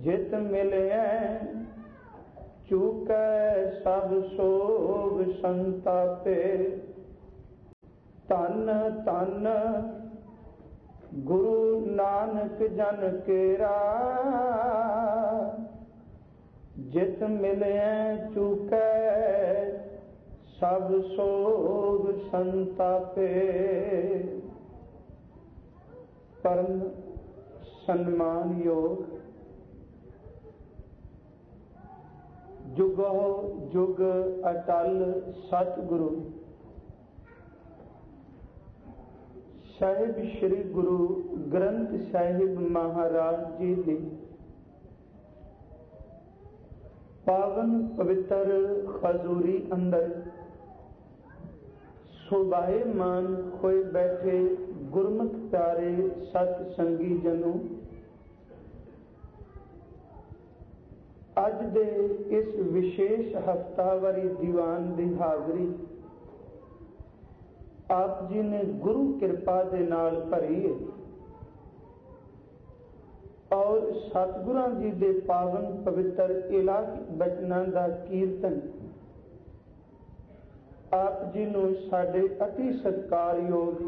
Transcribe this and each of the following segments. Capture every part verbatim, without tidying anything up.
जित मिलिया चूकै सब सोग संतापे। धन धन गुरु नानक जन केरा, जित मिलिया चूकै सब सोग संतापे। परम सन्मान योग जुगो जुग अटल सतगुरु साहिब श्री गुरु ग्रंथ साहिब महाराज जी दी पावन पवित्र खजूरी अंदर सुभाएमान खोए बैठे गुरमुख प्यारे सत संगी जनों, अज दे इस विशेष हफ्तावारी दीवान की हाजरी आप जी ने गुरु कृपा दे नाल भरी है और सतगुरां जी दे पावन पवित्र इलाही बचनां दा कीर्तन आप जी नूं साडे अति सत्कारयोग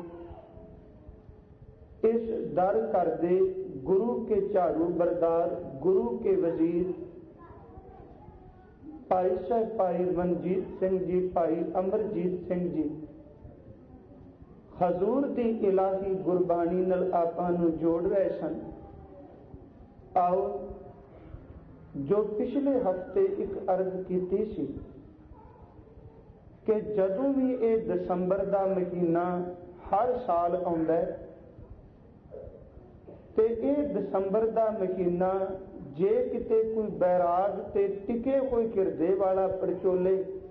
इस दर घर दे गुरु के झाड़ू बरदार गुरु के वजीर भाई साहब भाई मनजीत सिंह जी भाई अमरजीत सिंह जी हजूर दी इलाही गुरबाणी नाल आपां नूं जोड़ रहे सन। आओ जो पिछले हफ्ते एक अर्ज कीती सी कि जदों भी ये दसंबर दा महीना हर साल आउंदा है ते ये दसंबर दा महीना जे किते कोई बैराग ते टिके कोई हिरदे वाला परचोले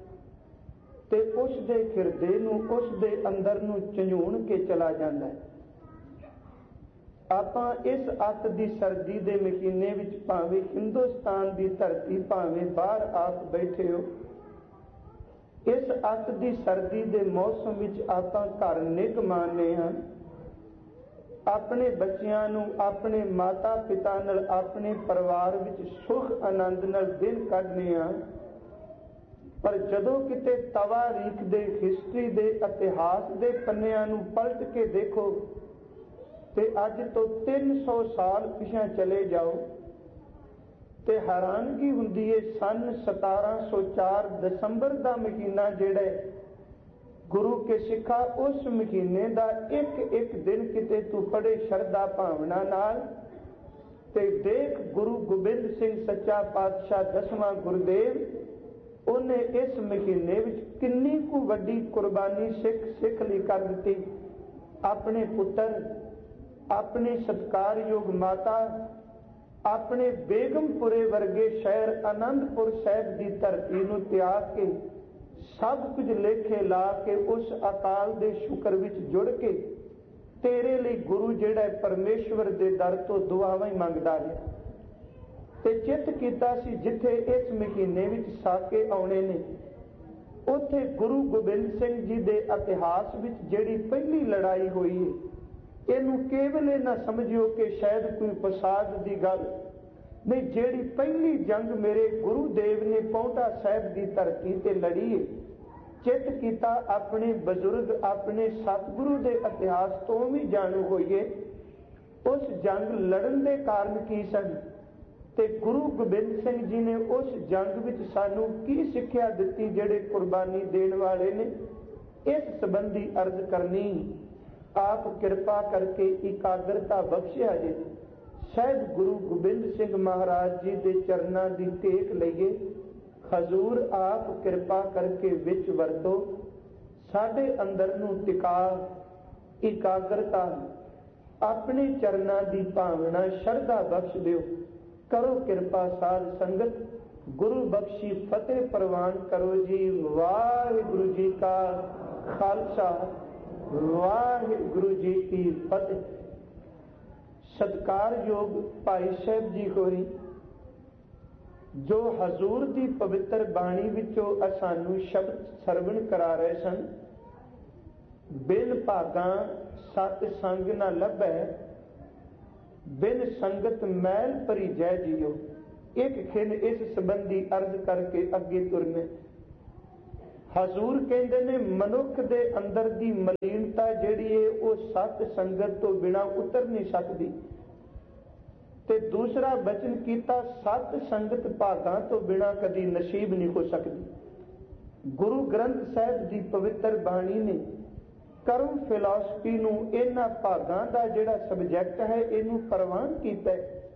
ते उस दे हिरदे नूं उस दे अंदर नूं झंझूण के चला जांदा है। आपां इस अत दी सर्दी दे महीने विच भावें हिंदुस्तान दी धरती भावें बाहर आप बैठे हो, इस अत दी सर्दी दे मौसम विच आपां घर निग मानने हां, अपने बच्चियां नूं अपने माता पिता नाल अपने परिवार विच सुख आनंद नाल दिन कढने हां। पर जदों किते तवारीख दे हिस्ट्री दे इतिहास दे पन्नियां नूं पलट के देखो ते अज तो तीन सौ साल पिछां चले जाओ ते हैरानगी हुंदी है। सन सतारह सौ चार दसंबर दा महीना जिहड़ा गुरु के सिखा उस महीने दा एक एक दिन किते तू पढ़े शरदा भावना नाल ते देख गुरु गोबिंद सिंह सच्चा पातशाह दसवां गुरुदेव उन्हें इस महीने विच किन्नी कु वड्डी कुर्बानी सिख सिख लई कर दित्ती। अपने पुत्र अपने सत्कारयोग माता अपने बेगमपुरे वर्गे शहर आनंदपुर साहिब की धरती नूं त्याग के सब कुछ लेखे ला के उस अकाल दे शुक्र विच जुड़ के तेरे लिए गुरु जिहड़ा परमेश्वर दे दर तो दुआवां ही मंगदा रहा ते चित कीता सी जिथे इस महीने विच साके आउणे ने उत्थे गुरु गोबिंद सिंह जी दे इतिहास विच जिहड़ी पहली लड़ाई हुई है इहनूं केवल इह ना समझियो कि शायद कोई फसाद दी गल नहीं, जिहड़ी पहली जंग मेरे गुरुदेव ने पौंटा साहिब की धरती ते लड़ी है। चित कीता अपने बजुर्ग अपने सतगुरु के इतिहास तो भी जाणू होइए उस जंग लड़न के कारण की सन ते गुरु गोबिंद सिंह जी ने उस जंग विच सानू की सिक्ख्या दित्ती जिहड़े कुर्बानी देण वाले ने। इस संबंधी अर्ज करनी आप कृपा करके एकाग्रता बख्शिया जे शायद गुरु गोबिंद सिंह महाराज जी के चरणों की टेक लईए। हजूर आप कृपा करके विच वरतो साडे अंदर नूं टिका एकाग्रता अपने चरणों की भावना श्रद्धा बख्श दिओ। करो कृपा साध संगत गुरु बख्शी फतेह प्रवान करो जी। वाहिगुरु जी का खालसा वाहिगुरु जी की फतेह। सत्कार योग भाई साहब जी होरी जो हजूर की पवित्र बाणी विचों सानू शब्द सरवण करा रहे सन। बिन भागा सत संग न लभै बिन संगत मैल भरी जय जियो। एक खिन इस संबंधी अर्ज करके अगे तुरने। हजूर कहते ने मनुख दे अंदर दी मलीनता जिहड़ी है वो सत संगत तो बिना उतर नहीं सकती। ते दूसरा बचन किया सत संगत भागां तो बिना कदी नसीब नहीं हो सकती। गुरु ग्रंथ साहिब की पवित्र बाणी ने कर्म फिलासफी नूं इन्हां भागां दा जिहड़ा सबजैक्ट है इनू प्रवान किया।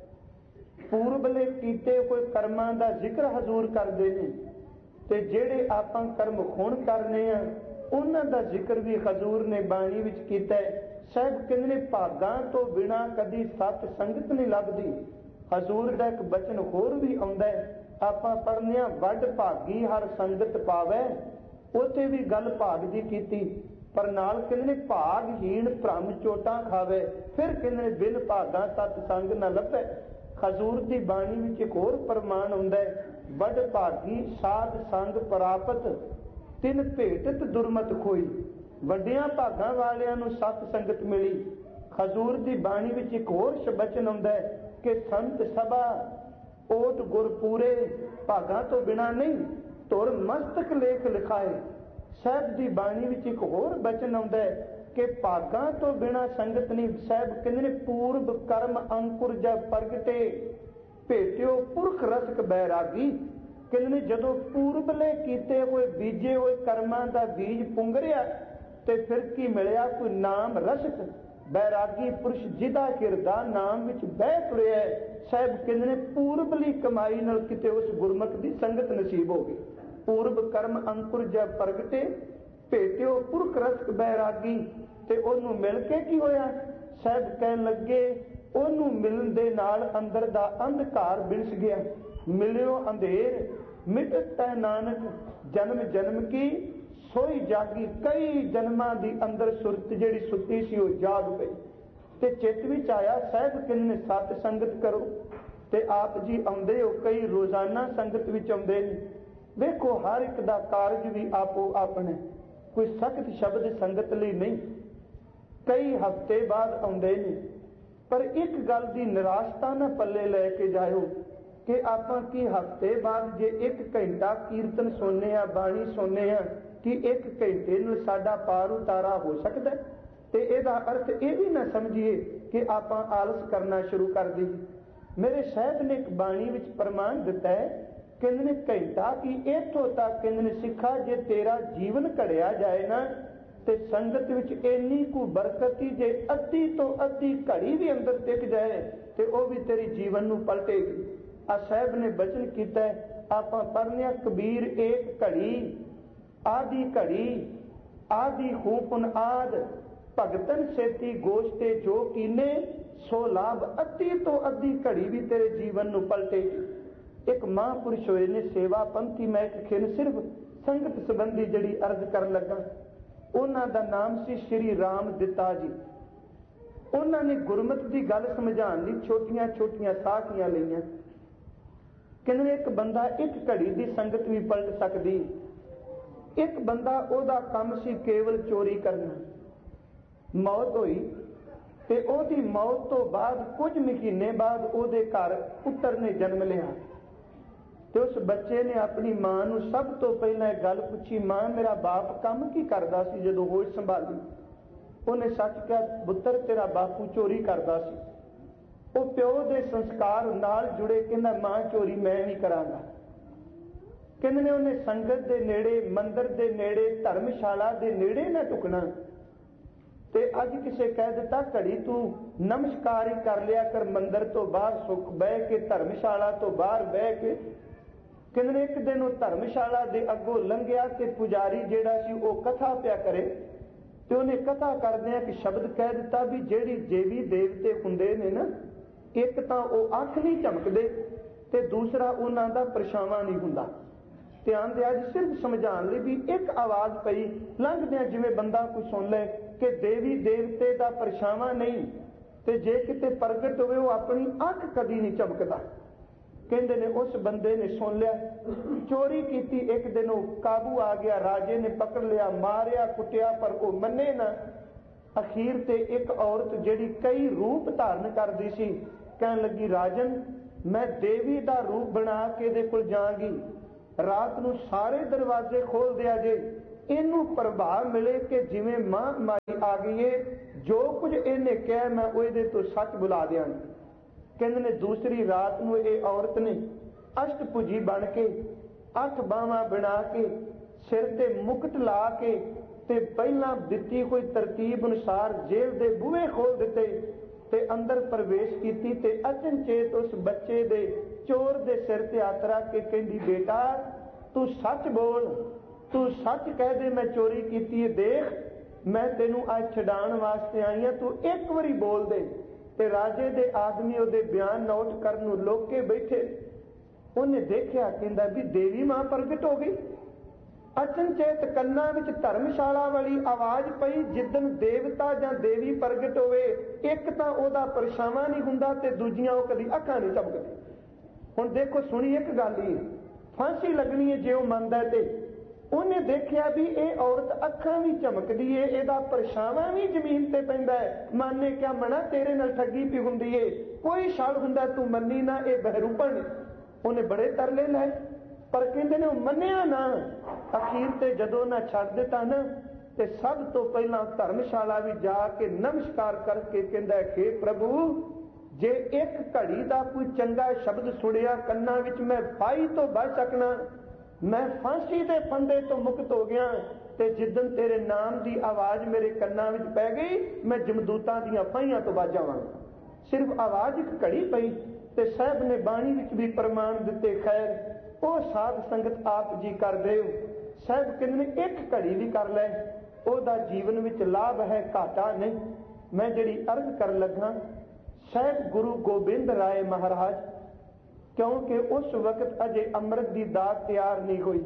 पूर्वले कीते कोई कर्मां दा जिक्र हजूर करते हैं ते जिहड़े आपां कर्म हुण करने आ उन्हां दा जिक्र भी हजूर ने बाणी विच कीता। साहब कहंदे ने भागां तो बिना कदी सत संगत नहीं लभदी। हजूर दा एक बचन होर भी आउंदा है, आपां पढ़ने आ वड भागी हर संगत पावै, उत्थे भी गल भाग दी कीती, पर नाल कहंदे ने भागहीन भ्रम चोटां खावे, फिर कहंदे ने बिन भागां सत संग न लभै। हजूर दी बाणी विच एक होर प्रमाण आउंदा है, वड भागी साध संग प्रापत तिन भेटत दुरमत खोई। वड्डियां भागां वालियां नूं सत संगत मिली। हजूर दी बाणी विच एक होर बचन आउंदा है कि संत सभा ओट गुरपूरे, भागां तो बिना नहीं तुर मस्तक लेख लिखाए। साहब दी बाणी विच एक होर बचन आउंदा है कि भागां तो बिना संगत नहीं। साहब कहंदे ने पूर्व कर्म अंकुर जब प्रगटे भेटियो पुरख रसक बैरागी। कहंदे ने जदों पूर्वले कीते हुए बीजे हुए कर्मां दा बीज पुंगरिया ते फिर की मिलिया, कोई नाम रसक बैरागी पुरुष जिदा किरदा नाम विच बह तुरिया। साहब कहंदे ने पूर्वली कमाई नाल किते उस गुरमुख दी संगत नसीब हो गई। पूर्व कर्म अंकुर जब प्रगटे भेटियो पुरख रसक बैरागी, ते ओनू मिल के की होया? साहब कहन लगे ओनू मिलन दे नाल अंदर दा अंधकार बिनस गया। मिलियो अंधेर मिटत तै नानक, जन्म जन्म की सोई जागी। कई जन्मां दी अंदर सुरत जिहड़ी सुत्ती सी ओह जाग पई ते चित विच आया। साहब कहंदे सत संगत करो, ते आप जी आउंदे हो, कई रोजाना संगत विच आउंदे ने। देखो हर एक दा कारज भी आपो अपने, कोई सख्त शब्द संगत लई नहीं, कई हफ्ते बाद आउंदे ने। पर एक गल दी निराशता ना पल्ले लैके जाओ कि आपां की हफ्ते बाद जे एक घंटा कीर्तन सुनने आ, बाणी सुनने आ, कि एक घंटे नूं साडा पार उतारा हो सकदा? ते इहदा अर्थ ये भी ना समझिए कि आपां आलस करना शुरू कर दईए। मेरे साहब ने एक बाणी विच प्रमाण दिता है, कहंदे ने घंटा की इत्थों तक कहंदे ने सिखा जे तेरा जीवन घड़िया जाए ना ते संगत विच इन्नी कु बरकत ही जे अद्धी तो अद्धी घड़ी भी अंदर टिक जाए ते वह भी तेरी जीवन नूं पलटेगी। आ साहब ने बचन कीता है, आपां पढ़ने कबीर एक घड़ी आदि घड़ी आदि खूपुन आद भगतन सेती गोश्ते जो कीने सो लाभ। अद्धी तो अद्धी घड़ी भी तेरे जीवन नूं पलटेगी। एक महापुरुष होए ने सेवा पंथी, मैं एक खिन सिर्फ संगत संबंधी जड़ी अर्ज कर लगा। उन्हां दा नाम सी श्री राम दिता जी। उन्होंने गुरमत की गल समझाने लई छोटियां छोटियां साखियां लईआं। कहंदे एक बंदा एक घड़ी की संगत भी पलट सकदी। एक बंदा ओदा काम सी केवल चोरी करना, मौत हुई ते ओदी मौत तो बाद कुछ महीने बाद ओदे घर पुत्र ने जन्म लिया। तो उस बच्चे ने अपनी मां नूं सब तो पहला गल पूछी, मां मेरा बाप काम की करदा सी? जदों होश संभाली उन्हें सच कहा, पुत्र तेरा बापू चोरी करदा सी। वो प्यो दे संस्कार नाल जुड़े, कहंदा मां चोरी मैं नहीं करांगा। कहंदे ने उन्हें संगत दे नेड़े, मंदिर दे नेड़े, धर्मशाला दे नेड़े ना टुकना। ते अज किसे कह दिता घड़ी तू नमस्कार ही कर लिया कर, मंदिर तो बाहर सुख बह के, धर्मशाला तो बाहर बह के। कहंदे एक दिन वो धर्मशाला दे अगों लंघिया ते पुजारी जिहड़ा सी वो कथा पिया करे, ते उन्हें कथा करदिआं एक शब्द कह दिता भी जेड़ी देवी देवते हुंदे ने ना, एक तां वो अख नहीं झमकदे ते दूसरा उन्हां दा परछावां नहीं हुंदा। ध्यान दिया जी, सिर्फ समझाने लई भी एक आवाज पई लंघदिआं, जिवें बंदा कोई सुन ले कि देवी देवते दा परछावां नहीं, ते जे किते प्रगट होवे वो अपनी अख कदी नहीं झमकदा। कहंदे ने उस बंदे ने सुन लिया, चोरी की। एक दिन वो काबू आ गया, राजे ने पकड़ लिया, मारिया कुटिया, पर वो मन्ने ना। अखीर ते एक औरत जिहड़ी कई रूप धारण करदी सी कहन लगी, राजन मैं देवी का रूप बना के दे कोल जांगी, रात नूं सारे दरवाजे खोल दिया जे, इनू प्रभाव मिले कि जिवें मां माई आ गई है, जो कुछ इन्हें कहा मैं उहदे तो सच बुला दियां। कहंदे ने दूसरी रात नूं ये औरत ने अष्टभुजी बन के अठ बावां बना के सिर ते मुकुट ला के ते पहला दिती कोई तरतीब अनुसार जेल दे बूहे खोल दिते ते अंदर प्रवेश कीती ते अचनचेत उस बच्चे दे चोर दे सिर ते हत्थ रख के कहंदी, बेटा तू सच बोल, तू सच कह दे मैं चोरी कीती है, देख मैं तेनू अज छडाण वास्ते आई हां, तू एक बारी बोल दे। ते राजे दे आदमी उहदे बयान नोट करन नूं लोक के बैठे। उन्हें देखिया, कहंदा भी देवी मां प्रगट हो गई। अचनचेत कन्ना विच धर्मशाला वाली आवाज पई, जिदन देवता जां देवी प्रगट होवे एक तां ओहदा परछावां नहीं हुंदा ते दूजियां ओह कदी अखां नहीं झपकदी। हुण देखो सुनी एक गल ही, फांसी लगनी है जे ओह मंनदा है ते उन्हें देखिया भी ये औरत अखां भी झमकदी है, इहदा परछावां भी जमीन ते पैंदा है। माने क्या मना तेरे नाल ठगी पई हुंदी है, कोई शल हुंदा तू मन्नी ना, ये बहरूपण। उन्हें बड़े तरले लाए पर कहंदे ने मन्निया ना। अखीर ते जदों ना छड्ड दिता ना ते सब तो पहला धर्मशाला भी जाके नमस्कार करके कहंदा है, हे प्रभु जे एक घड़ी का कोई चंगा शब्द सुनिया कन्ना विच मैं फाही तो बच सकना, मैं फांसी दे फंदे तो मुक्त हो गया। ते जिदन तेरे नाम की आवाज मेरे कन्ना विच पै गई, मैं जमदूतां दीयां फाहियां तो बच जावांगा। सिर्फ आवाज एक घड़ी पई ते साहब ने बाणी विच भी प्रमाण दिते। खैर ਉਹ ਸਾਧ ਸੰਗਤ ਆਪ ਜੀ ਕਰਦੇ ਹੋ, ਸਾਹਿਬ ਕਹਿੰਦੇ ਨੇ ਇੱਕ ਘੜੀ ਵੀ ਕਰ ਲੈ ਉਹਦਾ ਜੀਵਨ ਵਿੱਚ ਲਾਭ ਹੈ, ਘਾਟਾ ਨਹੀਂ। ਮੈਂ ਜਿਹੜੀ ਅਰਜ਼ ਕਰਨ ਲੱਗਾ, ਸਾਹਿਬ ਗੁਰੂ ਗੋਬਿੰਦ ਰਾਏ ਮਹਾਰਾਜ, ਕਿਉਂਕਿ ਉਸ ਵਕਤ ਅਜੇ ਅੰਮ੍ਰਿਤ ਦੀ ਦਾਤ ਤਿਆਰ ਨਹੀਂ ਹੋਈ।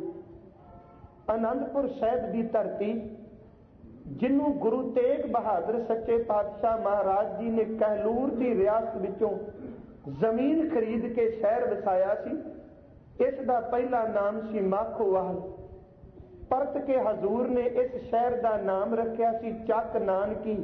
ਆਨੰਦਪੁਰ ਸਾਹਿਬ ਦੀ ਧਰਤੀ ਜਿਹਨੂੰ ਗੁਰੂ ਤੇਗ ਬਹਾਦਰ ਸੱਚੇ ਪਾਤਸ਼ਾਹ ਮਹਾਰਾਜ ਜੀ ਨੇ ਕਹਿਲੂਰ ਦੀ ਰਿਆਸਤ ਵਿੱਚੋਂ ਜ਼ਮੀਨ ਖਰੀਦ ਕੇ ਸ਼ਹਿਰ ਵਸਾਇਆ ਸੀ, इस दा पहला नाम सी माखोवाल। परत के हजूर ने इस शहर का नाम रखा सी चक नानकी।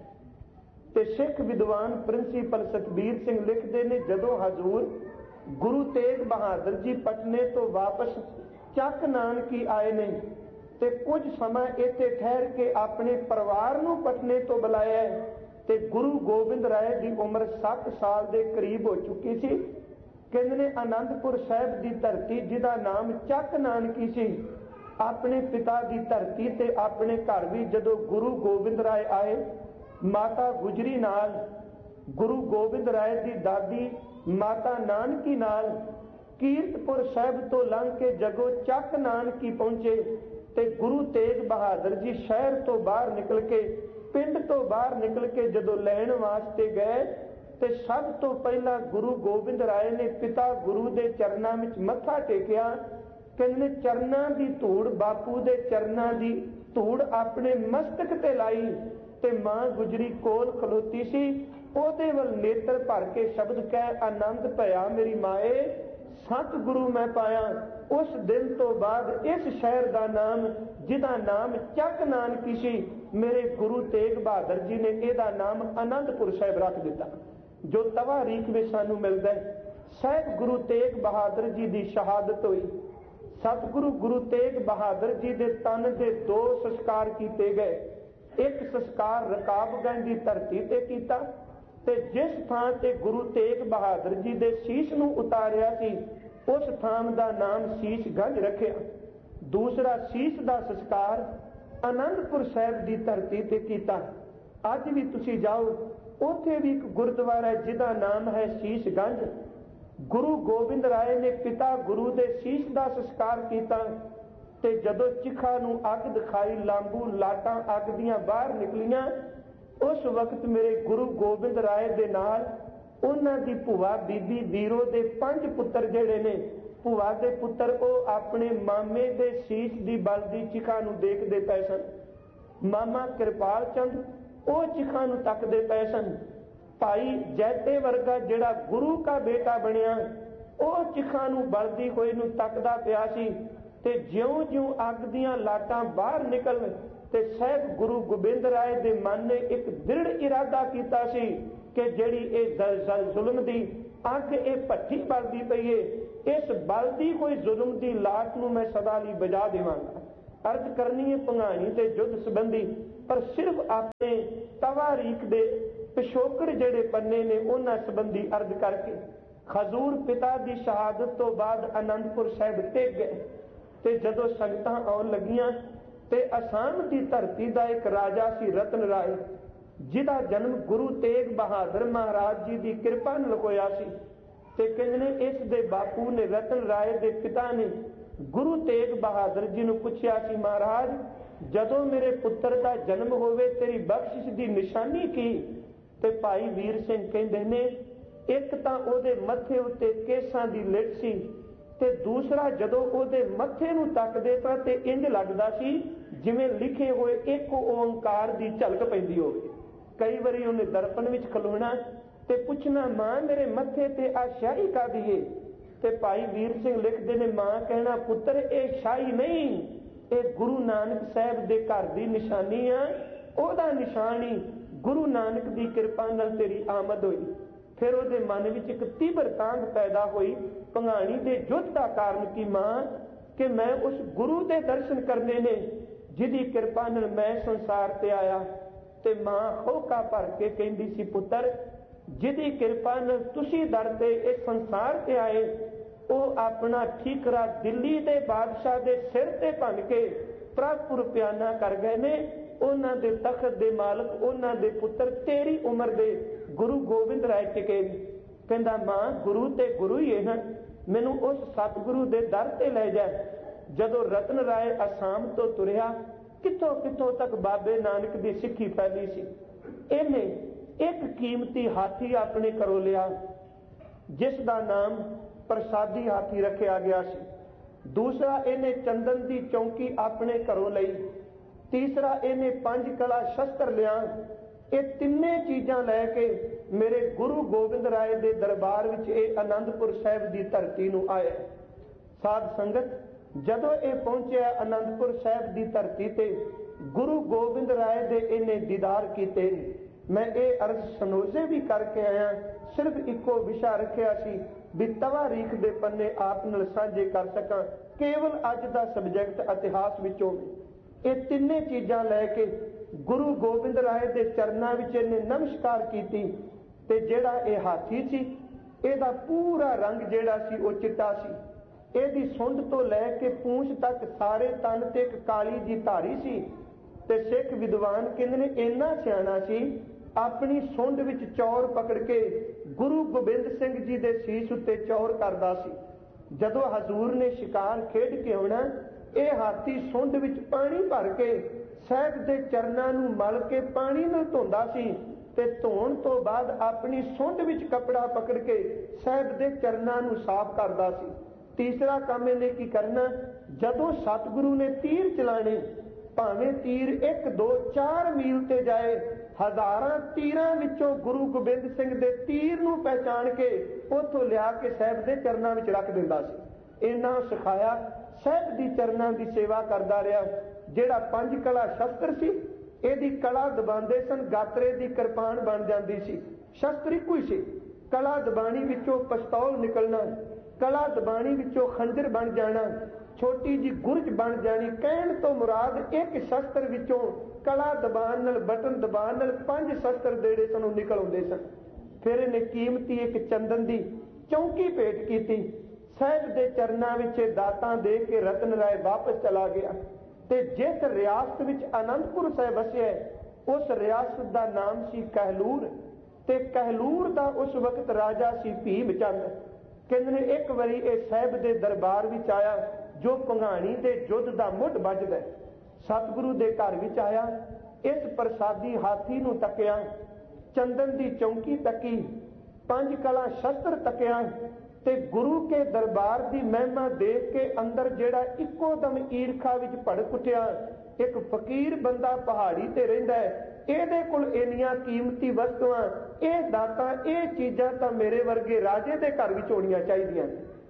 ते सिख विद्वान प्रिंसीपल सतबीर सिंह लिखते ने, जदों हजूर गुरु तेग बहादुर जी पटने तो वापस चक नानकी आए ने ते कुछ समय इत्थे ठहर के अपने परिवार नूं पटने तो बुलाया ते गुरु गोबिंद राय की उम्र सत्त साल के करीब हो चुकी सी। कहंदे ने आनंदपुर साहिब की धरती जिहदा नाम चक नानकी सी, अपने पिता की धरती ते अपने घर भी जदों गुरु गोबिंद राय आए, माता गुजरी नाल, गुरु गोबिंद राय की दादी माता नानकी नाल कीरतपुर साहिब तो लंघ के जगों चक नानकी पहुंचे ते गुरु तेग बहादुर जी शहर तो बाहर निकल के पिंड तो बाहर निकल के जदों लैण वास्ते गए ते सब तो पहला गुरु गोबिंद राय ने पिता गुरु दे चरनां विच मत्था टेकिया। कहंदे चरनां दी धूड़, बापू दे चरनां दी धूड़ अपने मस्तक ते लाई ते मां गुजरी कोल खलोती सी, ओदे वल नेत्र भर के शब्द कह, आनंद भया मेरी माए, सत गुरु मैं पाया। उस दिन तो बाद इस शहर का नाम जिहदा नाम चक नानकी सी, मेरे गुरु तेग बहादुर जी ने इहदा नाम आनंदपुर साहिब रख दिता। जो तवारीख में सानू मिलता है, साहिब गुरु तेग बहादुर जी की शहादत हुई। सतगुरु गुरु तेग बहादुर जी के तन के दो संस्कार किए गए। एक संस्कार रकाबगंज की धरती ते कीता ते जिस थां ते गुरु तेग बहादुर जी के शीश नूं उतारिया सी उस थां का नाम शीशगंज रखिया। दूसरा शीश का संस्कार आनंदपुर साहिब की धरती ते कीता। अज भी तुसीं जाओ, उत्थे भी एक गुरुद्वारा है जिहदा नाम है शीशगंज। गुरु गोबिंद राय ने पिता गुरु दे शीश का संस्कार किया ते जदों चिखा नूं अग दिखाई, लांबू लाटां अग दियां बाहर निकलियां, उस वक्त मेरे गुरु गोबिंद राय दे नाल उन्हां दी भूआ बीबी बीरो दे पंज पुत्तर जिहड़े ने, भूआ दे पुत्तर ਉਹ अपने मामे दे शीश दी बलदी चिखा नूं देखदे पए सन। मामा किरपाल चंद ਉਹ चिखा नूं तकदे पए सन। भाई जैते वर्गा जिहड़ा गुरु का बेटा बनिया ਉਹ चिखा नूं बलदी होए नूं तकदा पिया सी ते ज्यों-ज्यों अग दीयां लाटां बाहर निकल ते साहिब गुरु गोबिंद राय दे मन ने एक दृढ़ इरादा कीता सी कि जिहड़ी इह जुल्म दी ਅੱਗ ਇਹ ਭੱਠੀ ਬਲਦੀ ਪਈ ਏ, ਇਸ ਬਲਦੀ ਹੋਈ ਜ਼ੁਲਮ ਦੀ ਲਾਟ ਨੂੰ ਮੈਂ ਸਦਾ ਲਈ ਬੁਝਾ ਦੇਵਾਂਗਾ। ਅਰਜ਼ ਕਰਨੀ ਹੈ ਭੰਗਾਣੀ ਤੇ ਯੁੱਧ ਸੰਬੰਧੀ, ਪਰ ਸਿਰਫ ਆਪਣੇ ਤਵਾਰੀਖ ਦੇ ਪਿਛੋਕੜ ਜਿਹੜੇ ਪੰਨੇ ਨੇ ਉਹਨਾਂ ਸੰਬੰਧੀ ਅਰਜ਼ ਕਰਕੇ। ਹਜ਼ੂਰ ਪਿਤਾ ਦੀ ਸ਼ਹਾਦਤ ਤੋਂ ਬਾਅਦ ਅਨੰਦਪੁਰ ਸਾਹਿਬ ਟਿਕ ਗਏ ਤੇ ਜਦੋਂ ਸੰਗਤਾਂ ਆਉਣ ਲੱਗੀਆਂ ਤੇ ਅਸਾਮ ਦੀ ਧਰਤੀ ਦਾ ਇੱਕ ਰਾਜਾ ਸੀ ਰਤਨ ਰਾਏ, ਜਿਹਦਾ ਜਨਮ ਗੁਰੂ ਤੇਗ ਬਹਾਦਰ ਮਹਾਰਾਜ ਜੀ ਦੀ ਕਿਰਪਾ ਨਾਲ ਹੋਇਆ ਸੀ। ਤੇ ਕਹਿੰਦੇ ਨੇ ਇਸ ਦੇ ਬਾਪੂ ਨੇ, ਰਤਨ ਰਾਏ ਦੇ ਪਿਤਾ ਨੇ ਗੁਰੂ ਤੇਗ ਬਹਾਦਰ ਜੀ ਨੂੰ ਪੁੱਛਿਆ ਸੀ, ਮਹਾਰਾਜ ਜਦੋਂ ਮੇਰੇ ਪੁੱਤਰ ਦਾ ਜਨਮ ਹੋਵੇ ਤੇਰੀ ਬਖਸ਼ਿਸ਼ ਦੀ ਨਿਸ਼ਾਨੀ ਕੀ? ਤੇ ਭਾਈ ਵੀਰ ਸਿੰਘ ਕਹਿੰਦੇ ਨੇ ਇੱਕ ਤਾਂ ਉਹਦੇ ਮੱਥੇ ਉੱਤੇ ਕੇਸਾਂ ਦੀ ਲਿਟ ਸੀ, ਤੇ ਦੂਸਰਾ ਜਦੋਂ ਉਹਦੇ ਮੱਥੇ ਨੂੰ ਤੱਕਦੇ ਤਾਂ ਤੇ ਇੰਜ ਲੱਗਦਾ ਸੀ ਜਿਵੇਂ ਲਿਖੇ ਹੋਏ ਇੱਕ ਓੰਕਾਰ ਦੀ ਝਲਕ ਪੈਂਦੀ ਹੋਵੇ। ਕਈ ਵਾਰੀ ਉਹਨੇ ਦਰਪਣ ਵਿੱਚ ਖਲੋਣਾ ਤੇ ਪੁੱਛਣਾ, ਮਾਂ ਮੇਰੇ ਮੱਥੇ ਤੇ ਆ ਸ਼ਾਹੀ ਕਾਹਦੀ ਏ? ਤੇ ਭਾਈ ਵੀਰ ਸਿੰਘ ਲਿਖਦੇ ਨੇ, ਮਾਂ ਕਹਿਣਾ, ਪੁੱਤਰ ਇਹ ਸ਼ਾਹੀ ਨਹੀਂ, ਇਹ ਗੁਰੂ ਨਾਨਕ ਸਾਹਿਬ ਦੇ ਘਰ ਦੀ ਨਿਸ਼ਾਨੀ ਆ, ਉਹਦਾ ਨਿਸ਼ਾਨੀ ਗੁਰੂ ਨਾਨਕ ਦੀ ਕਿਰਪਾ ਨਾਲ ਤੇਰੀ ਆਮਦ ਹੋਈ। ਫਿਰ ਉਹਦੇ ਮਨ ਵਿੱਚ ਇੱਕ ਤੀਬਰ ਤਾਂਘ ਪੈਦਾ ਹੋਈ ਭੰਗਾਣੀ ਦੇ ਯੁੱਧ ਦਾ ਕਾਰਨ ਕੀ ਮਾਂ, ਕਿ ਮੈਂ ਉਸ ਗੁਰੂ ਦੇ ਦਰਸ਼ਨ ਕਰਨੇ ਨੇ ਜਿਹਦੀ ਕਿਰਪਾ ਨਾਲ ਮੈਂ ਸੰਸਾਰ ਤੇ ਆਇਆ। ਤੇ ਮਾਂ ਹੋਕਾ ਭਰ ਕੇ ਕਹਿੰਦੀ ਸੀ, ਪੁੱਤਰ ਜਿਹਦੀ ਕਿਰਪਾ ਨਾਲ ਤੁਸੀਂ ਦਰ ਤੇ ਇਸ ਸੰਸਾਰ ਤੇ ਆਏ, ਉਹ ਆਪਣਾ ਠੀਕਰਾ ਦਿੱਲੀ ਦੇ ਬਾਦਸ਼ਾਹ ਦੇ ਸਿਰ ਤੇ ਭੰਨ ਕੇ ਪ੍ਰਭੂ ਪਿਆਨਾ ਕਰ ਗਏ ਨੇ। ਉਹਨਾਂ ਦੇ ਤਖਤ ਦੇ ਮਾਲਕ ਉਹਨਾਂ ਦੇ ਪੁੱਤਰ ਤੇਰੀ ਉਮਰ ਦੇ ਗੁਰੂ ਗੋਬਿੰਦ ਰਾਏ ਟਿਕੇ। ਕਹਿੰਦਾ ਮਾਂ ਗੁਰੂ ਤੇ ਗੁਰੂ ਹੀ ਹੈ, ਮੈਨੂੰ ਉਸ ਸਤਿਗੁਰੂ ਦੇ ਦਰ ਤੇ ਲੈ ਜਾ। ਜਦੋਂ ਰਤਨ ਰਾਏ ਅਸਾਮ ਤੋਂ ਤੁਰਿਆ, ਕਿੱਥੋਂ ਕਿੱਥੋਂ ਤੱਕ ਬਾਬੇ ਨਾਨਕ ਦੀ ਸਿੱਖੀ ਫੈਲੀ ਸੀ। ਇਹਨੇ ਇੱਕ ਕੀਮਤੀ ਹਾਥੀ ਆਪਣੇ ਘਰੋਂ ਲਿਆ, ਜਿਸ ਦਾ ਨਾਮ ਪ੍ਰਸਾਦੀ ਹਾਥੀ ਰੱਖਿਆ ਗਿਆ ਸੀ। ਦੂਸਰਾ ਇਹਨੇ ਚੰਦਨ ਦੀ ਚੌਂਕੀ ਆਪਣੇ ਘਰੋਂ ਲਈ। ਤੀਸਰਾ ਇਹਨੇ ਪੰਜ ਕਲਾ ਸ਼ਸਤਰ ਲਿਆ। ਇਹ ਤਿੰਨੇ ਚੀਜ਼ਾਂ ਲੈ ਕੇ ਮੇਰੇ ਗੁਰੂ ਗੋਬਿੰਦ ਰਾਏ ਦੇ ਦਰਬਾਰ ਵਿੱਚ ਇਹ ਅਨੰਦਪੁਰ ਸਾਹਿਬ ਦੀ ਧਰਤੀ ਨੂੰ ਆਇਆ। ਸਾਧ ਸੰਗਤ, ਜਦੋਂ ਇਹ ਪਹੁੰਚਿਆ ਅਨੰਦਪੁਰ ਸਾਹਿਬ ਦੀ ਧਰਤੀ ਤੇ ਗੁਰੂ ਗੋਬਿੰਦ ਰਾਏ ਦੇ ਇਹਨੇ ਦੀਦਾਰ ਕੀਤੇ। ਮੈਂ ਇਹ ਅਰਜ਼ ਸਨੋਜ਼ੇ ਵੀ ਕਰਕੇ ਆਇਆ, ਸਿਰਫ ਇੱਕੋ ਵਿਸ਼ਾ ਰੱਖਿਆ ਸੀ ਵੀ ਤਵਾਰੀਖ ਦੇ ਪੰਨੇ ਆਪ ਨਾਲ ਸਾਂਝੇ ਕਰ ਸਕਾਂ, ਕੇਵਲ ਅੱਜ ਦਾ ਸਬਜੈਕਟ ਇਤਿਹਾਸ ਵਿੱਚੋਂ। ਇਹ ਤਿੰਨੇ ਚੀਜ਼ਾਂ ਲੈ ਕੇ ਗੁਰੂ ਗੋਬਿੰਦ ਰਾਏ ਦੇ ਚਰਨਾਂ ਵਿੱਚ ਇਹਨੇ ਨਮਸਕਾਰ ਕੀਤੀ। ਤੇ ਜਿਹੜਾ ਇਹ ਹਾਥੀ ਸੀ, ਇਹਦਾ ਪੂਰਾ ਰੰਗ ਜਿਹੜਾ ਸੀ ਉਹ ਚਿੱਟਾ ਸੀ। ਇਹਦੀ ਸੁੰਡ ਤੋਂ ਲੈ ਕੇ ਪੂੰਛ ਤੱਕ ਸਾਰੇ ਤਨ ਤੇ ਇੱਕ ਕਾਲੀ ਜੀ ਧਾਰੀ ਸੀ। ਤੇ ਸਿੱਖ ਵਿਦਵਾਨ ਕਹਿੰਦੇ ਨੇ ਇੰਨਾ ਸਿਆਣਾ ਸੀ, ਆਪਣੀ ਸੁੰਡ ਵਿੱਚ ਚੌਰ ਪਕੜ ਕੇ ਗੁਰੂ ਗੋਬਿੰਦ ਸਿੰਘ ਜੀ ਦੇ ਸੀਸ ਉੱਤੇ ਚੌਰ ਕਰਦਾ ਸੀ। ਜਦੋਂ ਹਜ਼ੂਰ ਨੇ ਸ਼ਿਕਾਰ ਖੇਡ ਕੇ ਆਉਣਾ, ਇਹ ਹਾਥੀ ਸੁੰਡ ਵਿੱਚ ਪਾਣੀ ਭਰ ਕੇ ਸਾਹਿਬ ਦੇ ਚਰਨਾਂ ਨੂੰ ਮਲ ਕੇ ਪਾਣੀ ਨਾਲ ਧੋਂਦਾ ਸੀ, ਤੇ ਧੋਣ ਤੋਂ ਬਾਅਦ ਆਪਣੀ ਸੁੰਡ ਵਿੱਚ ਕੱਪੜਾ ਪਕੜ ਕੇ ਸਾਹਿਬ ਦੇ ਚਰਨਾਂ ਨੂੰ ਸਾਫ਼ ਕਰਦਾ ਸੀ। ਤੀਸਰਾ ਕੰਮ ਇਹਨੇ ਕੀ ਕਰਨਾ, ਜਦੋਂ ਸਤਿਗੁਰੂ ਨੇ ਤੀਰ ਚਲਾਣੇ, ਭਾਵੇਂ ਤੀਰ ਇੱਕ ਦੋ ਚਾਰ ਮੀਲ ਤੇ ਜਾਏ, ਹਜ਼ਾਰਾਂ ਤੀਰਾਂ ਵਿੱਚੋਂ ਗੁਰੂ ਗੋਬਿੰਦ ਸਿੰਘ ਦੇ ਤੀਰ ਨੂੰ ਪਹਿਚਾਣ ਕੇ ਉੱਥੋਂ ਲਿਆ ਕੇ ਸਾਹਿਬ ਦੇ ਚਰਨਾਂ ਵਿੱਚ ਰੱਖ ਦਿੰਦਾ ਸੀ। ਇਹਨਾਂ ਸਿਖਾਇਆ, ਸਾਹਿਬ ਦੀ ਚਰਨਾਂ ਦੀ ਸੇਵਾ ਕਰਦਾ ਰਿਹਾ। ਜਿਹੜਾ ਪੰਜ ਕਲਾ ਸ਼ਸਤਰ ਸੀ, ਇਹਦੀ ਕਲਾ ਦਬਾਉਂਦੇ ਸਨ, ਗਾਤਰੇ ਦੀ ਕਿਰਪਾਨ ਬਣ ਜਾਂਦੀ ਸੀ। ਸ਼ਸਤਰ ਇੱਕੋ ਹੀ ਸੀ, ਕਲਾ ਦਬਾਣੀ ਵਿੱਚੋਂ ਪਿਸਤੌਲ ਨਿਕਲਣਾ, ਕਲਾ ਦਬਾਣੀ ਵਿੱਚੋਂ ਖੰਜਰ ਬਣ ਜਾਣਾ, ਛੋਟੀ ਜੀ ਗੁਰਜ ਬਣ ਜਾਣੀ। ਕਹਿਣ ਤੋਂ ਮੁਰਾਦ ਇੱਕ ਸ਼ਸਤਰ ਵਿੱਚੋਂ ਕਲਾ ਦਬਾਨ ਨਾਲ, ਬਟਨ ਦਬਾਨ ਨਾਲ ਪੰਜ ਸ਼ਸਤਰ ਜਿਹੜੇ ਸਨ ਉਹ ਨਿਕਲ ਆਉਂਦੇ ਸਨ। ਫਿਰ ਇਹਨੇ ਕੀਮਤੀ ਇੱਕ ਚੰਦਨ ਦੀ ਚੌਂਕੀ ਭੇਟ ਕੀਤੀ। ਸਾਹਿਬ ਦੇ ਚਰਨਾਂ ਵਿੱਚ ਦਾਤਾਂ ਦੇ ਕੇ ਰਤਨ ਰਾਏ ਵਾਪਸ ਚਲਾ ਗਿਆ। ਤੇ ਜਿਸ ਰਿਆਸਤ ਵਿੱਚ ਅਨੰਦਪੁਰ ਸਾਹਿਬ ਵਸਿਆ, ਉਸ ਰਿਆਸਤ ਦਾ ਨਾਮ ਸੀ ਕਹਿਲੂਰ। ਤੇ ਕਹਿਲੂਰ ਦਾ ਉਸ ਵਕਤ ਰਾਜਾ ਸੀ ਭੀਮ ਚੰਦ। ਕਹਿੰਦੇ ਨੇ ਇੱਕ ਵਾਰੀ ਇਹ ਸਾਹਿਬ ਦੇ ਦਰਬਾਰ ਵਿੱਚ ਆਇਆ, ਜੋ ਭੰਗਾਣੀ ਦੇ ਯੁੱਧ ਦਾ ਮੁੱਢ ਵੱਜਦਾ। ਸਤਿਗੁਰੂ ਦੇ ਘਰ ਵਿੱਚ ਆਇਆ, ਇਸ ਪ੍ਰਸਾਦੀ ਹਾਥੀ ਨੂੰ ਤੱਕਿਆ, ਚੰਦਨ ਦੀ ਚੌਂਕੀ ਤੱਕੀ, ਪੰਜ ਕਲਾ ਸ਼ਸਤਰ ਤੱਕਿਆ, ਤੇ ਗੁਰੂ ਕੇ ਦਰਬਾਰ ਦੀ ਮਹਿਮਾ ਦੇਖ ਕੇ ਅੰਦਰ ਜਿਹੜਾ ਇੱਕੋ ਦਮ ਈਰਖਾ ਵਿੱਚ ਭੜਕ ਉੱਠਿਆ। ਇੱਕ ਫਕੀਰ ਬੰਦਾ ਪਹਾੜੀ ਤੇ ਰਹਿੰਦਾ ਹੈ, ਇਹਦੇ ਕੋਲ ਇੰਨੀਆਂ ਕੀਮਤੀ ਵਸਤੂਆਂ, ਇਹ ਦਾਤਾਂ, ਇਹ ਚੀਜ਼ਾਂ ਤਾਂ ਮੇਰੇ ਵਰਗੇ ਰਾਜੇ ਦੇ ਘਰ ਵਿੱਚ ਹੋਣੀਆਂ ਚਾਹੀਦੀਆਂ।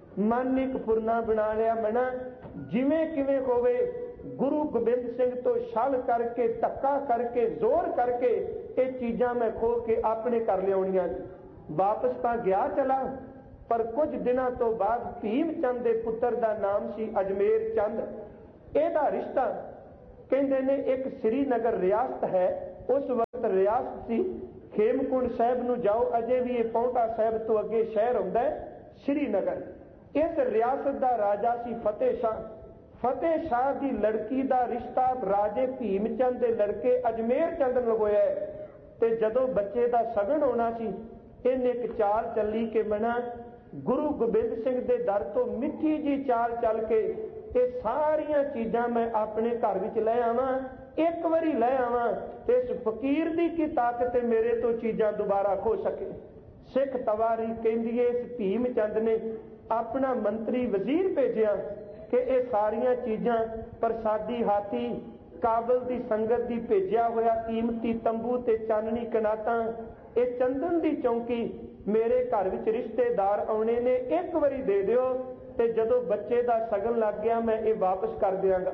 ਮਨ ਇੱਕ ਫੁਰਨਾ ਬਣਾ ਲਿਆ, ਮਨਾ ਜਿਵੇਂ ਕਿਵੇਂ ਹੋਵੇ ਗੁਰੂ ਗੋਬਿੰਦ ਸਿੰਘ ਤੋਂ ਛਲ ਕਰਕੇ, ਧੱਕਾ ਕਰਕੇ, ਜ਼ੋਰ ਕਰਕੇ ਇਹ ਚੀਜ਼ਾਂ ਮੈਂ ਖੋ ਕੇ ਆਪਣੇ ਘਰ ਲਿਆਉਣੀਆਂ। ਵਾਪਸ ਤਾਂ ਗਿਆ ਚਲਾ, ਪਰ ਕੁਝ ਦਿਨਾਂ ਤੋਂ ਬਾਅਦ ਭੀਮ ਚੰਦ ਦੇ ਪੁੱਤਰ ਦਾ ਨਾਮ ਸੀ ਅਜਮੇਰ ਚੰਦ। ਇਹਦਾ ਰਿਸ਼ਤਾ ਕਹਿੰਦੇ ਨੇ ਇੱਕ ਸ੍ਰੀਨਗਰ ਰਿਆਸਤ ਹੈ, ਉਸ ਵਕਤ ਰਿਆਸਤ ਸੀ। ਖੇਮਕੁੰਡ ਸਾਹਿਬ ਨੂੰ ਜਾਓ, ਅਜੇ ਵੀ ਇਹ ਪੌਂਟਾ ਸਾਹਿਬ ਤੋਂ ਅੱਗੇ ਸ਼ਹਿਰ ਆਉਂਦਾ ਹੈ ਸ੍ਰੀਨਗਰ। ਇਸ ਰਿਆਸਤ ਦਾ ਰਾਜਾ ਸੀ ਫਤਿਹ ਸ਼ਾਹ। ਫਤਿਹ ਸ਼ਾਹ ਦੀ ਲੜਕੀ ਦਾ ਰਿਸ਼ਤਾ ਰਾਜੇ ਭੀਮ ਚੰਦ ਦੇ ਲੜਕੇ ਅਜਮੇਰ ਚੰਦ ਨਾਲ ਹੋਇਆ ਹੈ। ਤੇ ਜਦੋਂ ਬੱਚੇ ਦਾ ਸਗਨ ਹੋਣਾ ਸੀ, ਇਹਨੇ ਇੱਕ ਚਾਲ ਚੱਲੀ ਕਿ ਮਨਾ ਗੁਰੂ ਗੋਬਿੰਦ ਸਿੰਘ ਦੇ ਦਰ ਤੋਂ ਮਿੱਠੀ ਜੀ ਚਾਲ ਚੱਲ ਕੇ ਇਹ ਸਾਰੀਆਂ ਚੀਜ਼ਾਂ ਮੈਂ ਆਪਣੇ ਘਰ ਵਿੱਚ ਲੈ ਆਵਾਂ, ਇੱਕ ਵਾਰੀ ਲੈ ਆਵਾਂ ਤੇ ਇਸ ਫਕੀਰ ਦੀ ਕੀ ਤਾਕਤ ਮੇਰੇ ਤੋਂ ਚੀਜ਼ਾਂ ਦੁਬਾਰਾ ਖੋ ਸਕੇ। ਸਿੱਖ ਤਵਾਰੀ ਕਹਿੰਦੀ ਹੈ ਇਸ ਭੀਮ ਚੰਦ ਨੇ ਆਪਣਾ ਮੰਤਰੀ ਵਜ਼ੀਰ ਭੇਜਿਆ ਕਿ ਇਹ ਸਾਰੀਆਂ ਚੀਜ਼ਾਂ ਪ੍ਰਸਾਦੀ ਹਾਥੀ ਕਾਬਲ ਦੀ ਸੰਗਤ ਦੀ ਭੇਜਿਆ ਹੋਇਆ ਕੀਮਤੀ ਤੰਬੂ ਤੇ ਚਾਨਣੀ ਕਨਾਤਾਂ, ਇਹ ਚੰਦਨ ਦੀ ਚੌਂਕੀ ਮੇਰੇ ਘਰ ਵਿੱਚ ਰਿਸ਼ਤੇਦਾਰ ਆਉਣੇ ਨੇ, ਇੱਕ ਵਾਰੀ ਦੇ ਦਿਓ ਤੇ ਜਦੋਂ ਬੱਚੇ ਦਾ ਸਗਨ ਲੱਗ ਗਿਆ ਮੈਂ ਇਹ ਵਾਪਸ ਕਰ ਦਿਆਂਗਾ।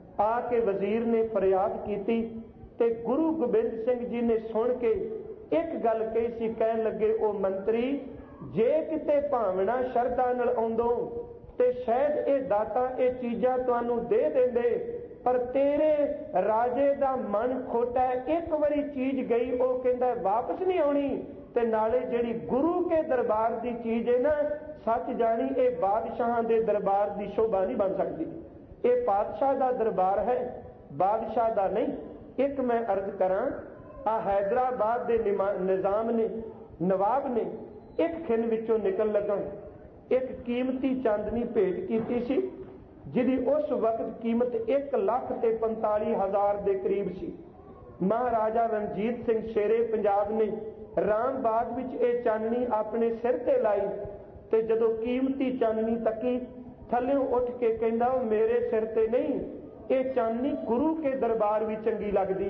ਆ ਕੇ ਵਜ਼ੀਰ ਨੇ ਫਰਿਆਦ ਕੀਤੀ ਤੇ ਗੁਰੂ ਗੋਬਿੰਦ ਸਿੰਘ ਜੀ ਨੇ ਸੁਣ ਕੇ ਇੱਕ ਗੱਲ ਕਹੀ ਸੀ। ਕਹਿਣ ਲੱਗੇ, ਉਹ ਮੰਤਰੀ, ਜੇ ਕਿਤੇ ਭਾਵਨਾ ਸ਼ਰਧਾ ਨਾਲ ਆਉਂਦੋ ਤੇ ਸ਼ਾਇਦ ਇਹ ਦਾਤਾ ਇਹ ਚੀਜ਼ਾਂ ਤੁਹਾਨੂੰ ਦੇ ਦਿੰਦੇ, ਪਰ ਤੇਰੇ ਰਾਜੇ ਦਾ ਮਨ ਖੋਟਾ ਹੈ। ਇੱਕ ਵਾਰੀ ਚੀਜ਼ ਗਈ, ਉਹ ਕਹਿੰਦਾ ਵਾਪਸ ਨਹੀਂ ਆਉਣੀ। ਤੇ ਨਾਲੇ ਜਿਹੜੀ ਗੁਰੂ ਕੇ ਦਰਬਾਰ ਦੀ ਚੀਜ਼ ਹੈ ਨਾ, ਸੱਚ ਜਾਣੀ ਇਹ ਬਾਦਸ਼ਾਹਾਂ ਦੇ ਦਰਬਾਰ ਦੀ ਸ਼ੋਭਾ ਨਹੀਂ ਬਣ ਸਕਦੀ। ਇਹ ਪਾਤਸ਼ਾਹ ਦਾ ਦਰਬਾਰ ਹੈ, ਬਾਦਸ਼ਾਹ ਦਾ ਨਹੀਂ। ਇੱਕ ਮੈਂ ਅਰਜ਼ ਕਰਾਂ, ਆ ਹੈਦਰਾਬਾਦ ਦੇ ਨਿਜ਼ਾਮ ਨੇ, ਨਵਾਬ ਨੇ ਇੱਕ ਖਿੰਨ ਵਿੱਚੋਂ ਨਿਕਲ ਲੱਗਣ ਇੱਕ ਕੀਮਤੀ ਚਾਂਦਨੀ ਭੇਟ ਕੀਤੀ ਸੀ, ਜਿਹਦੀ ਉਸ ਵਕਤ ਕੀਮਤ ਇੱਕ ਲੱਖ ਤੇ ਪੰਤਾਲੀ ਹਜ਼ਾਰ ਦੇ ਕਰੀਬ ਸੀ। ਮਹਾਰਾਜਾ ਰਣਜੀਤ ਸਿੰਘ ਸ਼ੇਰੇ ਪੰਜਾਬ ਨੇ ਰਾਮਬਾਗ ਵਿੱਚ ਇਹ ਚਾਨਣੀ ਆਪਣੇ ਸਿਰ ਤੇ ਲਾਈ ਤੇ ਜਦੋਂ ਕੀਮਤੀ ਚਾਨਣੀ ਤੱਕੀ, ਥੱਲਿਓਂ ਉੱਠ ਕੇ ਕਹਿੰਦਾ, ਉਹ ਮੇਰੇ ਸਿਰ ਤੇ ਨਹੀਂ, ਇਹ ਚਾਨਣੀ ਗੁਰੂ ਕੇ ਦਰਬਾਰ ਵੀ ਚੰਗੀ ਲੱਗਦੀ।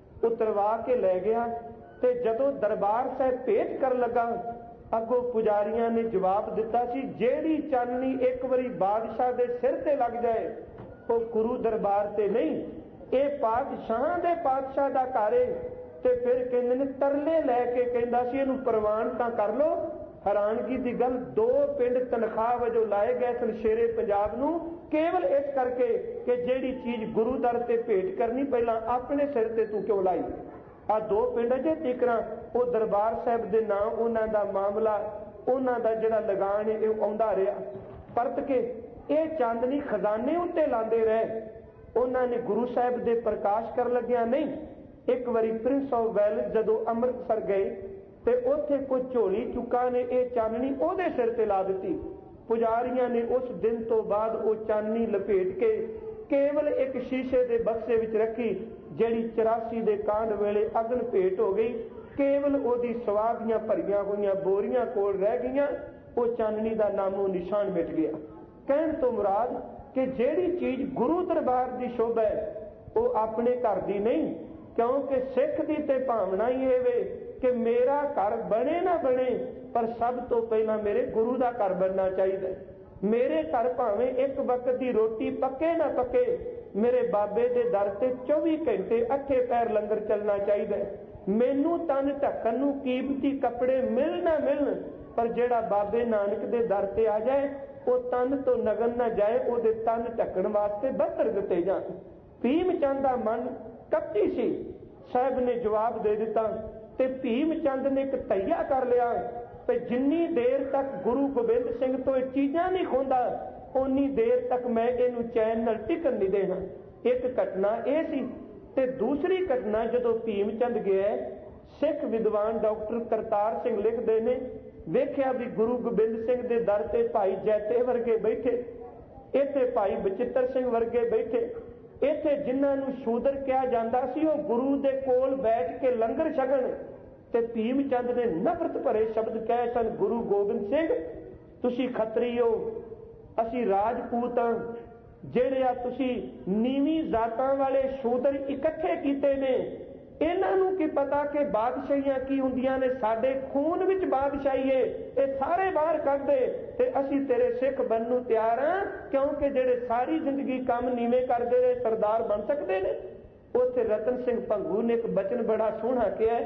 ਉਤਰਵਾ ਕੇ ਲੈ ਗਿਆ ਤੇ ਜਦੋਂ ਦਰਬਾਰ ਸਾਹਿਬ ਭੇਟ ਕਰਨ ਲੱਗਾ, ਅੱਗੋਂ ਪੁਜਾਰੀਆਂ ਨੇ ਜਵਾਬ ਦਿੱਤਾ ਸੀ, ਜਿਹੜੀ ਚਾਨਣੀ ਇੱਕ ਵਾਰੀ ਬਾਦਸ਼ਾਹ ਦੇ ਸਿਰ ਤੇ ਲੱਗ ਜਾਏ ਉਹ ਗੁਰੂ ਦਰਬਾਰ ਤੇ ਨਹੀਂ, ਇਹ ਪਾਤਸ਼ਾਹਾਂ ਦੇ ਪਾਤਸ਼ਾਹ ਦਾ ਘਰ ਹੈ। ਤੇ ਫਿਰ ਕਹਿੰਦੇ ਨੇ ਤਰਲੇ ਲੈ ਕੇ ਕਹਿੰਦਾ ਸੀ ਇਹਨੂੰ ਪ੍ਰਵਾਨ ਤਾਂ ਕਰ ਲੋ। ਹੈਰਾਨਗੀ ਦੀ ਗੱਲ, ਦੋ ਪਿੰਡ ਤਨਖਾਹ ਵਜੋਂ ਲਾਏ ਗਏ ਸਨ ਸ਼ੇਰੇ ਪੰਜਾਬ ਨੂੰ, ਕੇਵਲ ਇਸ ਕਰਕੇ ਕਿ ਜਿਹੜੀ ਚੀਜ਼ ਗੁਰੂ ਦਰ ਤੇ ਭੇਟ ਕਰਨੀ ਪਹਿਲਾਂ ਆਪਣੇ ਸਿਰ ਤੇ ਤੂੰ ਕਿਉਂ ਲਾਈ। ਆ ਦੋ ਪਿੰਡ ਅਜੇ ਤੀਕਰਾਂ ਉਹ ਦਰਬਾਰ ਸਾਹਿਬ ਦੇ ਨਾਂ, ਉਹਨਾਂ ਦਾ ਮਾਮਲਾ, ਉਹਨਾਂ ਦਾ ਜਿਹੜਾ ਲਗਾਨ ਹੈ ਇਹ ਆਉਂਦਾ ਰਿਹਾ। ਪਰਤ ਕੇ ਇਹ ਚਾਂਦਨੀ ਖਜ਼ਾਨੇ ਉੱਤੇ ਲਾਉਂਦੇ ਰਹੇ। ਉਹਨਾਂ ਨੇ ਗੁਰੂ ਸਾਹਿਬ ਦੇ ਪ੍ਰਕਾਸ਼ ਕਰਨ ਲੱਗਿਆ ਨਹੀਂ। ਇੱਕ ਵਾਰੀ ਪ੍ਰਿੰਸ ਆਫ ਵੈਲਸ ਜਦੋਂ ਅੰਮ੍ਰਿਤਸਰ ਗਏ ਤੇ ਉੱਥੇ ਕੋਈ ਝੋਲੀ ਚੁੱਕਾ ਨੇ ਇਹ ਚਾਨਣੀ ਉਹਦੇ ਸਿਰ ਤੇ ਲਾ ਦਿੱਤੀ। ਪੁਜਾਰੀਆਂ ਨੇ ਉਸ ਦਿਨ ਤੋਂ ਬਾਅਦ ਉਹ ਚਾਨਣੀ ਲਪੇਟ ਕੇ ਕੇਵਲ ਇੱਕ ਸ਼ੀਸ਼ੇ ਦੇ ਬਕਸੇ ਵਿੱਚ ਰੱਖੀ, ਜਿਹੜੀ ਚੁਰਾਸੀ ਦੇ ਕਾਂਡ ਵੇਲੇ ਅਗਨ ਭੇਟ ਹੋ ਗਈ। ਕੇਵਲ ਉਹਦੀ ਸਵਾਦੀਆਂ ਭਰੀਆਂ ਹੋਈਆਂ ਬੋਰੀਆਂ ਕੋਲ ਰਹਿ ਗਈਆਂ, ਉਹ ਚਾਨਣੀ ਦਾ ਨਾਮੋ ਨਿਸ਼ਾਨ ਮਿਟ ਗਿਆ। ਕਹਿਣ ਤੋਂ ਮੁਰਾਦ ਕਿ ਜਿਹੜੀ ਚੀਜ਼ ਗੁਰੂ ਦਰਬਾਰ ਦੀ ਸ਼ੋਭਾ ਹੈ ਉਹ ਆਪਣੇ ਘਰ ਦੀ ਨਹੀਂ, ਕਿਉਂਕਿ ਸਿੱਖ ਦੀ ਤੇ ਭਾਵਨਾ ਹੀ ਇਹ ਵੇ ਕਿ ਮੇਰਾ ਘਰ ਬਣੇ ਨਾ ਬਣੇ, ਪਰ ਸਭ ਤੋਂ ਪਹਿਲਾਂ ਮੇਰੇ ਗੁਰੂ ਦਾ ਘਰ ਬਣਨਾ ਚਾਹੀਦਾ। ਮੇਰੇ ਘਰ ਭਾਵੇਂ ਇੱਕ ਵਕਤ ਦੀ ਰੋਟੀ ਪੱਕੇ ਨਾ ਪੱਕੇ, ਮੇਰੇ ਬਾਬੇ ਦੇ ਦਰ ਤੇ ਚੌਵੀ ਘੰਟੇ ਅੱਠੇ ਪੈਰ ਲੰਗਰ ਚੱਲਣਾ ਚਾਹੀਦਾ। ਮੈਨੂੰ ਤਨ ਢੱਕਣ ਨੂੰ ਕੀਮਤੀ ਕੱਪੜੇ ਮਿਲ ਨਾ ਮਿਲਣ, ਪਰ ਜਿਹੜਾ ਬਾਬੇ ਨਾਨਕ ਦੇ ਦਰ ਤੇ ਆ ਜਾਏ ਉਹ ਤਨ ਤੋਂ ਨਗਨ ਨਾ ਜਾਏ, ਉਹਦੇ ਤਨ ਢੱਕਣ ਵਾਸਤੇ ਬਸਤਰ ਦਿੱਤੇ ਜਾਣ। ਭੀਮ ਚੰਦ ਦਾ ਮਨ ਕੱਪਟੀ ਸੀ। ਸਾਹਿਬ ਨੇ ਜਵਾਬ ਦੇ ਦਿੱਤਾ ਤੇ ਭੀਮ ਚੰਦ ਨੇ ਇੱਕ ਤਈਆ ਕਰ ਲਿਆ ਤੇ ਜਿੰਨੀ ਦੇਰ ਤੱਕ ਗੁਰੂ ਗੋਬਿੰਦ ਸਿੰਘ ਤੋਂ ਇਹ ਚੀਜ਼ਾਂ ਨਹੀਂ ਖੋਂਦਾ, ਓਨੀ ਦੇਰ ਤੱਕ ਮੈਂ ਇਹਨੂੰ ਚੈਨ ਨਾਲ ਟਿਕਣ ਨਹੀਂ ਦੇਣਾ। ਇੱਕ ਘਟਨਾ ਇਹ ਸੀ। ਤੇ ਦੂਸਰੀ ਘਟਨਾ, ਜਦੋਂ ਭੀਮ ਚੰਦ ਗਿਆ, ਸਿੱਖ ਵਿਦਵਾਨ ਡਾਕਟਰ ਕਰਤਾਰ ਸਿੰਘ ਲਿਖਦੇ ਨੇ, ਵੇਖਿਆ ਵੀ ਗੁਰੂ ਗੋਬਿੰਦ ਸਿੰਘ ਦੇ ਦਰ ਤੇ ਭਾਈ ਜੈਤੇ ਵਰਗੇ ਬੈਠੇ, ਇੱਥੇ ਭਾਈ ਬਚਿੱਤਰ ਸਿੰਘ ਵਰਗੇ ਬੈਠੇ, ਇੱਥੇ ਜਿਨ੍ਹਾਂ ਨੂੰ ਸ਼ੂਦਰ ਕਿਹਾ ਜਾਂਦਾ ਸੀ ਉਹ ਗੁਰੂ ਦੇ ਕੋਲ ਬੈਠ ਕੇ ਲੰਗਰ ਛਕਣ। ਤੇ ਭੀਮ ਚੰਦ ਨੇ ਨਫ਼ਰਤ ਭਰੇ ਸ਼ਬਦ ਕਹੇ ਸਨ, ਗੁਰੂ ਗੋਬਿੰਦ ਸਿੰਘ ਤੁਸੀਂ ਖੱਤਰੀ ਹੋ, ਅਸੀਂ ਰਾਜਪੂਤ ਹਾਂ, ਜਿਹੜੇ ਆ ਤੁਸੀਂ ਨੀਵੀਂ ਜ਼ਾਤਾਂ ਵਾਲੇ ਸ਼ੂਦਰ ਇਕੱਠੇ ਕੀਤੇ ਨੇ, ਇਹਨਾਂ ਨੂੰ ਕੀ ਪਤਾ ਕਿ ਬਾਦਸ਼ਾਹੀਆਂ ਕੀ ਹੁੰਦੀਆਂ ਨੇ। ਸਾਡੇ ਖੂਨ ਵਿੱਚ ਬਾਦਸ਼ਾਹੀ ਏ, ਇਹ ਸਾਰੇ ਬਾਹਰ ਕੱਢ ਦੇ ਤੇ ਅਸੀਂ ਤੇਰੇ ਸਿੱਖ ਬਣਨ ਨੂੰ ਤਿਆਰ ਹਾਂ, ਕਿਉਂਕਿ ਜਿਹੜੇ ਸਾਰੀ ਜ਼ਿੰਦਗੀ ਕੰਮ ਨੀਵੇਂ ਕਰਦੇ ਰਹੇ ਸਰਦਾਰ ਬਣ ਸਕਦੇ ਨੇ। ਉੱਥੇ ਰਤਨ ਸਿੰਘ ਭੰਗੂ ਨੇ ਇੱਕ ਬਚਨ ਬੜਾ ਸੋਹਣਾ ਕਿਹਾ,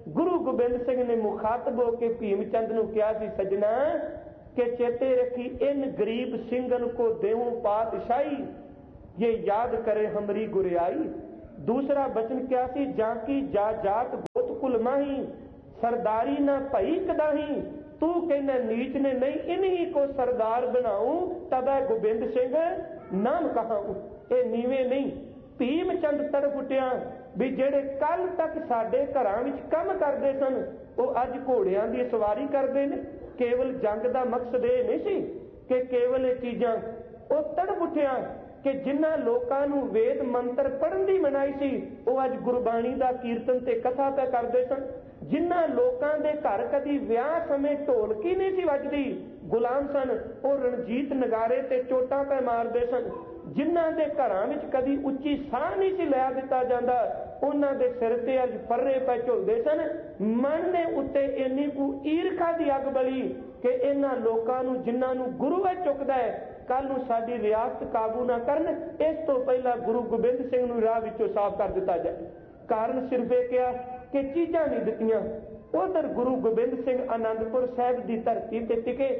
गुरु गोबिंद सिंह ने मुखातब होकर भीम चंद नूं कहा सी, सजना के चेते रखी इन गरीब सिंगन को देहूं पातशाही, ये याद करे हमरी गुरियाई। दूसरा बचन क्या सी, जाकी जा जात गोत कुल माही, सरदारी ना भई कदाही, तू कहना नीच ने नहीं इन्हीं को सरदार बनाऊं, तब गोबिंद सिंह नाम कहाऊं। ये नीवे नहीं। भीम चंद तड़प उठिया भी जेड़े कल तक साडे घरां विच काम करदे सन वो अज घोड़ियां दी सवारी करदे ने। केवल जंग दा मकसद ये नहीं सी कि केवल ये चीजां। वो तड़प उठिया कि जिन्हां लोकां नूं वेद मंत्र पढ़न दी मनाई सी वो अज गुरबाणी दा कीर्तन ते कथा पे करदे सन। जिन्हां लोकां दे घर कदी विआह समय ढोलकी नहीं सी वजदी, गुलाम सन, वो रणजीत नगारे ते चोटां पे मारदे सन। जिन्हां दे घरां विच कदी उच्ची साह नहीं सी लै दिता जांदा, उन्हां दे सिर ते अज फर्रे पे झुलदे सन। मन ने उत्ते इन्नी कु ईरखा दी अग बली कि इन्हां लोकां नूं जिन्हां नूं गुरु है चुकदा है, कल नूं साडी रियासत काबू ना करन, इस तो पहला गुरु गोबिंद सिंह नूं राह विचों साफ कर दिता जाए। कारण सिर्फ ये किया कि चीजां नहीं दित्तियां। उधर गुरु गोबिंद सिंह आनंदपुर साहिब की धरती ते टिके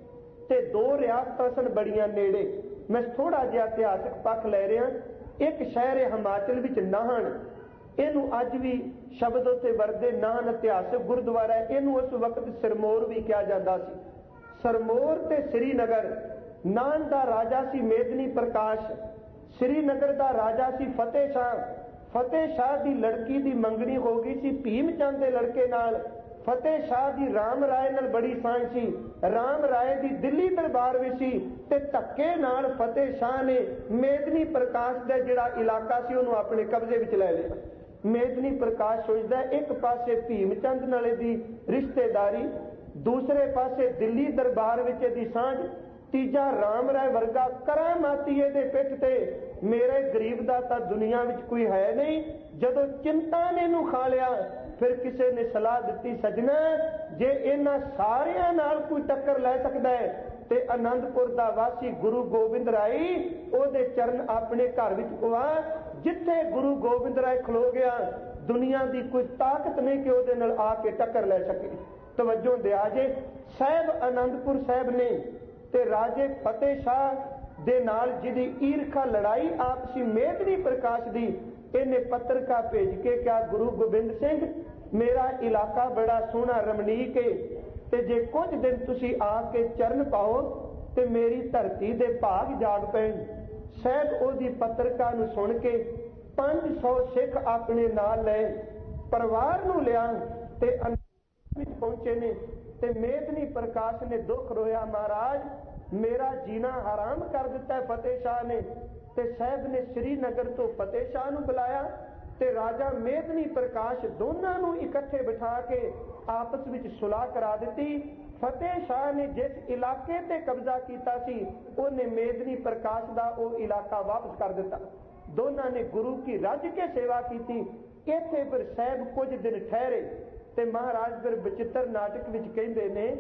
ते दो रियासतां सन बड़ियां नेड़े। मैं थोड़ा जिहा इतिहासक पक्ष लै रहा। एक शहर है हिमाचल विच नाहन, इनू अज भी शब्द उत्ते वरदे, नाहन इतिहासक गुरुद्वारा है। इनू उस वक्त सिरमौर भी कहा जाता सी। सिरमौर ते श्रीनगर, नाहन दा राजा सी मेदनी प्रकाश, श्रीनगर दा राजा सी फतेह शाह। फतेह शाह दी लड़की दी मंगनी हो गई सी भीम चंद दे लड़के नाल। फतेह शाह दी राम राय नाल बड़ी सांझ सी। राम राय दी दिल्ली दरबार भी सी ते धक्के नाल फतेह शाह ने मेदनी प्रकाश दा जिहड़ा इलाका सी उहनूं अपने कब्जे विच लै लिया। मेदनी प्रकाश सोचदा एक पासे भीम चंद नाले दी रिश्तेदारी, दूसरे पासे दिल्ली दरबार विच दी सांझ, तीजा राम राय वर्गा करामाती दे पिठ ते मेरे गरीब दा तां दुनिया विच कोई है नहीं। जदों चिंता ने नूं खा लिया फिर किसी ने सलाह दी, सजना जे इन्हां सारियां नाल कोई टक्कर लै सकदा है ते आनंदपुर दा वासी गुरु गोबिंद राय ओहदे चरण अपने घर विच पवा। जिथे गुरु गोबिंद राय खलो गया दुनिया की कोई ताकत नहीं कि ओहदे नाल आके टक्कर लै सके। तवज्जो दिया जे साहिब आनंदपुर साहिब ने ते राजे फतेह शाह दे नाल जिहदी ईरखा लड़ाई आपसी मेदनी प्रकाश दी, इन्हें पत्रका भेज के क्या गुरु गोबिंद सिंह मेरा इलाका बड़ा सोहना रमणीक है ते जे कुछ दिन तुसी आके चरण पाओ ते मेरी धरती दे भाग जाग पैण। साहब ओदी पत्रका नूं सुन के पांच सौ सिख अपने नाल ले परिवार नूं लिया ते विच पहुंचे ने ते मेदनी प्रकाश ने दुख रोया, महाराज मेरा जीना हराम कर दिता है फतेह शाह ने। ते साहब ने श्रीनगर तो फतेह शाह नूं बुलाया ते राजा मेदनी प्रकाश दोनों नूं इकट्ठे बिठा के आपस विच सुलह करा दी। फतेह शाह ने जिस इलाके ते कब्जा कीता सी उन्हें मेदनी प्रकाश दा वो इलाका वापस कर दिता। दोनों ने गुरु की रज के सेवा की। इत्थे फिर साहब कुछ दिन ठहरे ते महाराज फिर बचित्र नाटक विच कहंदे ने,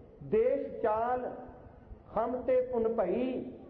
देश चाल हम ते पुन भई,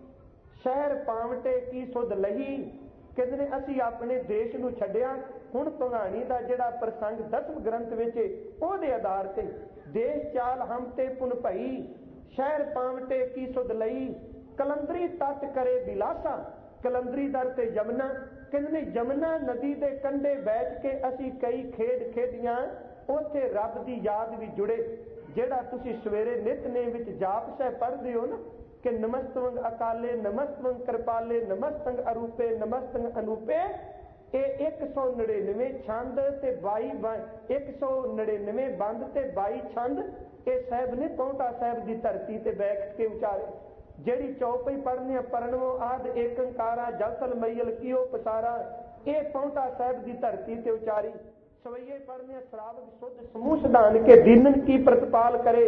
शहर पावटे की सुध लही। कहते ने असी अपने देश नूं छड्डिया। हुण भगाणी दा जिहड़ा प्रसंग दसम ग्रंथ विच ओहदे आधार ते देश चाल हम ते पुन भई, शहर पावटे की सुध लई, कलंदरी तट करे बिलासा। कलंदरी दर ते यमुना, कहते ने यमुना नदी दे कंढे बैठ के असी कई खेड खेडियां, उत्थे रब दी याद भी जुड़े। जिहड़ा तुसी सवेरे नितनेम विच जाप सह पढ़दे हो ना कि नमस्तवंग अकाले, नमस्तवंग कृपाले, नमस्तंग अरूपे, नमस्तंग अनूपे, ये एक सौ नड़िनवे छंद ते बाई एक सौ नड़िनवे बंद ते बाई छंद ये साहब ने पौंटा साहब की धरती ते बैठ के उचारे। जेड़ी चौपई पढ़ने परनवो आद एकंकारा जलथल मैयल कियो पसारा, ये पौंटा साहब की धरती ते उचारी। सवैये पढ़ने श्रावक शुद्ध समूह सिद्धांत के दीनन की प्रतिपाल करे,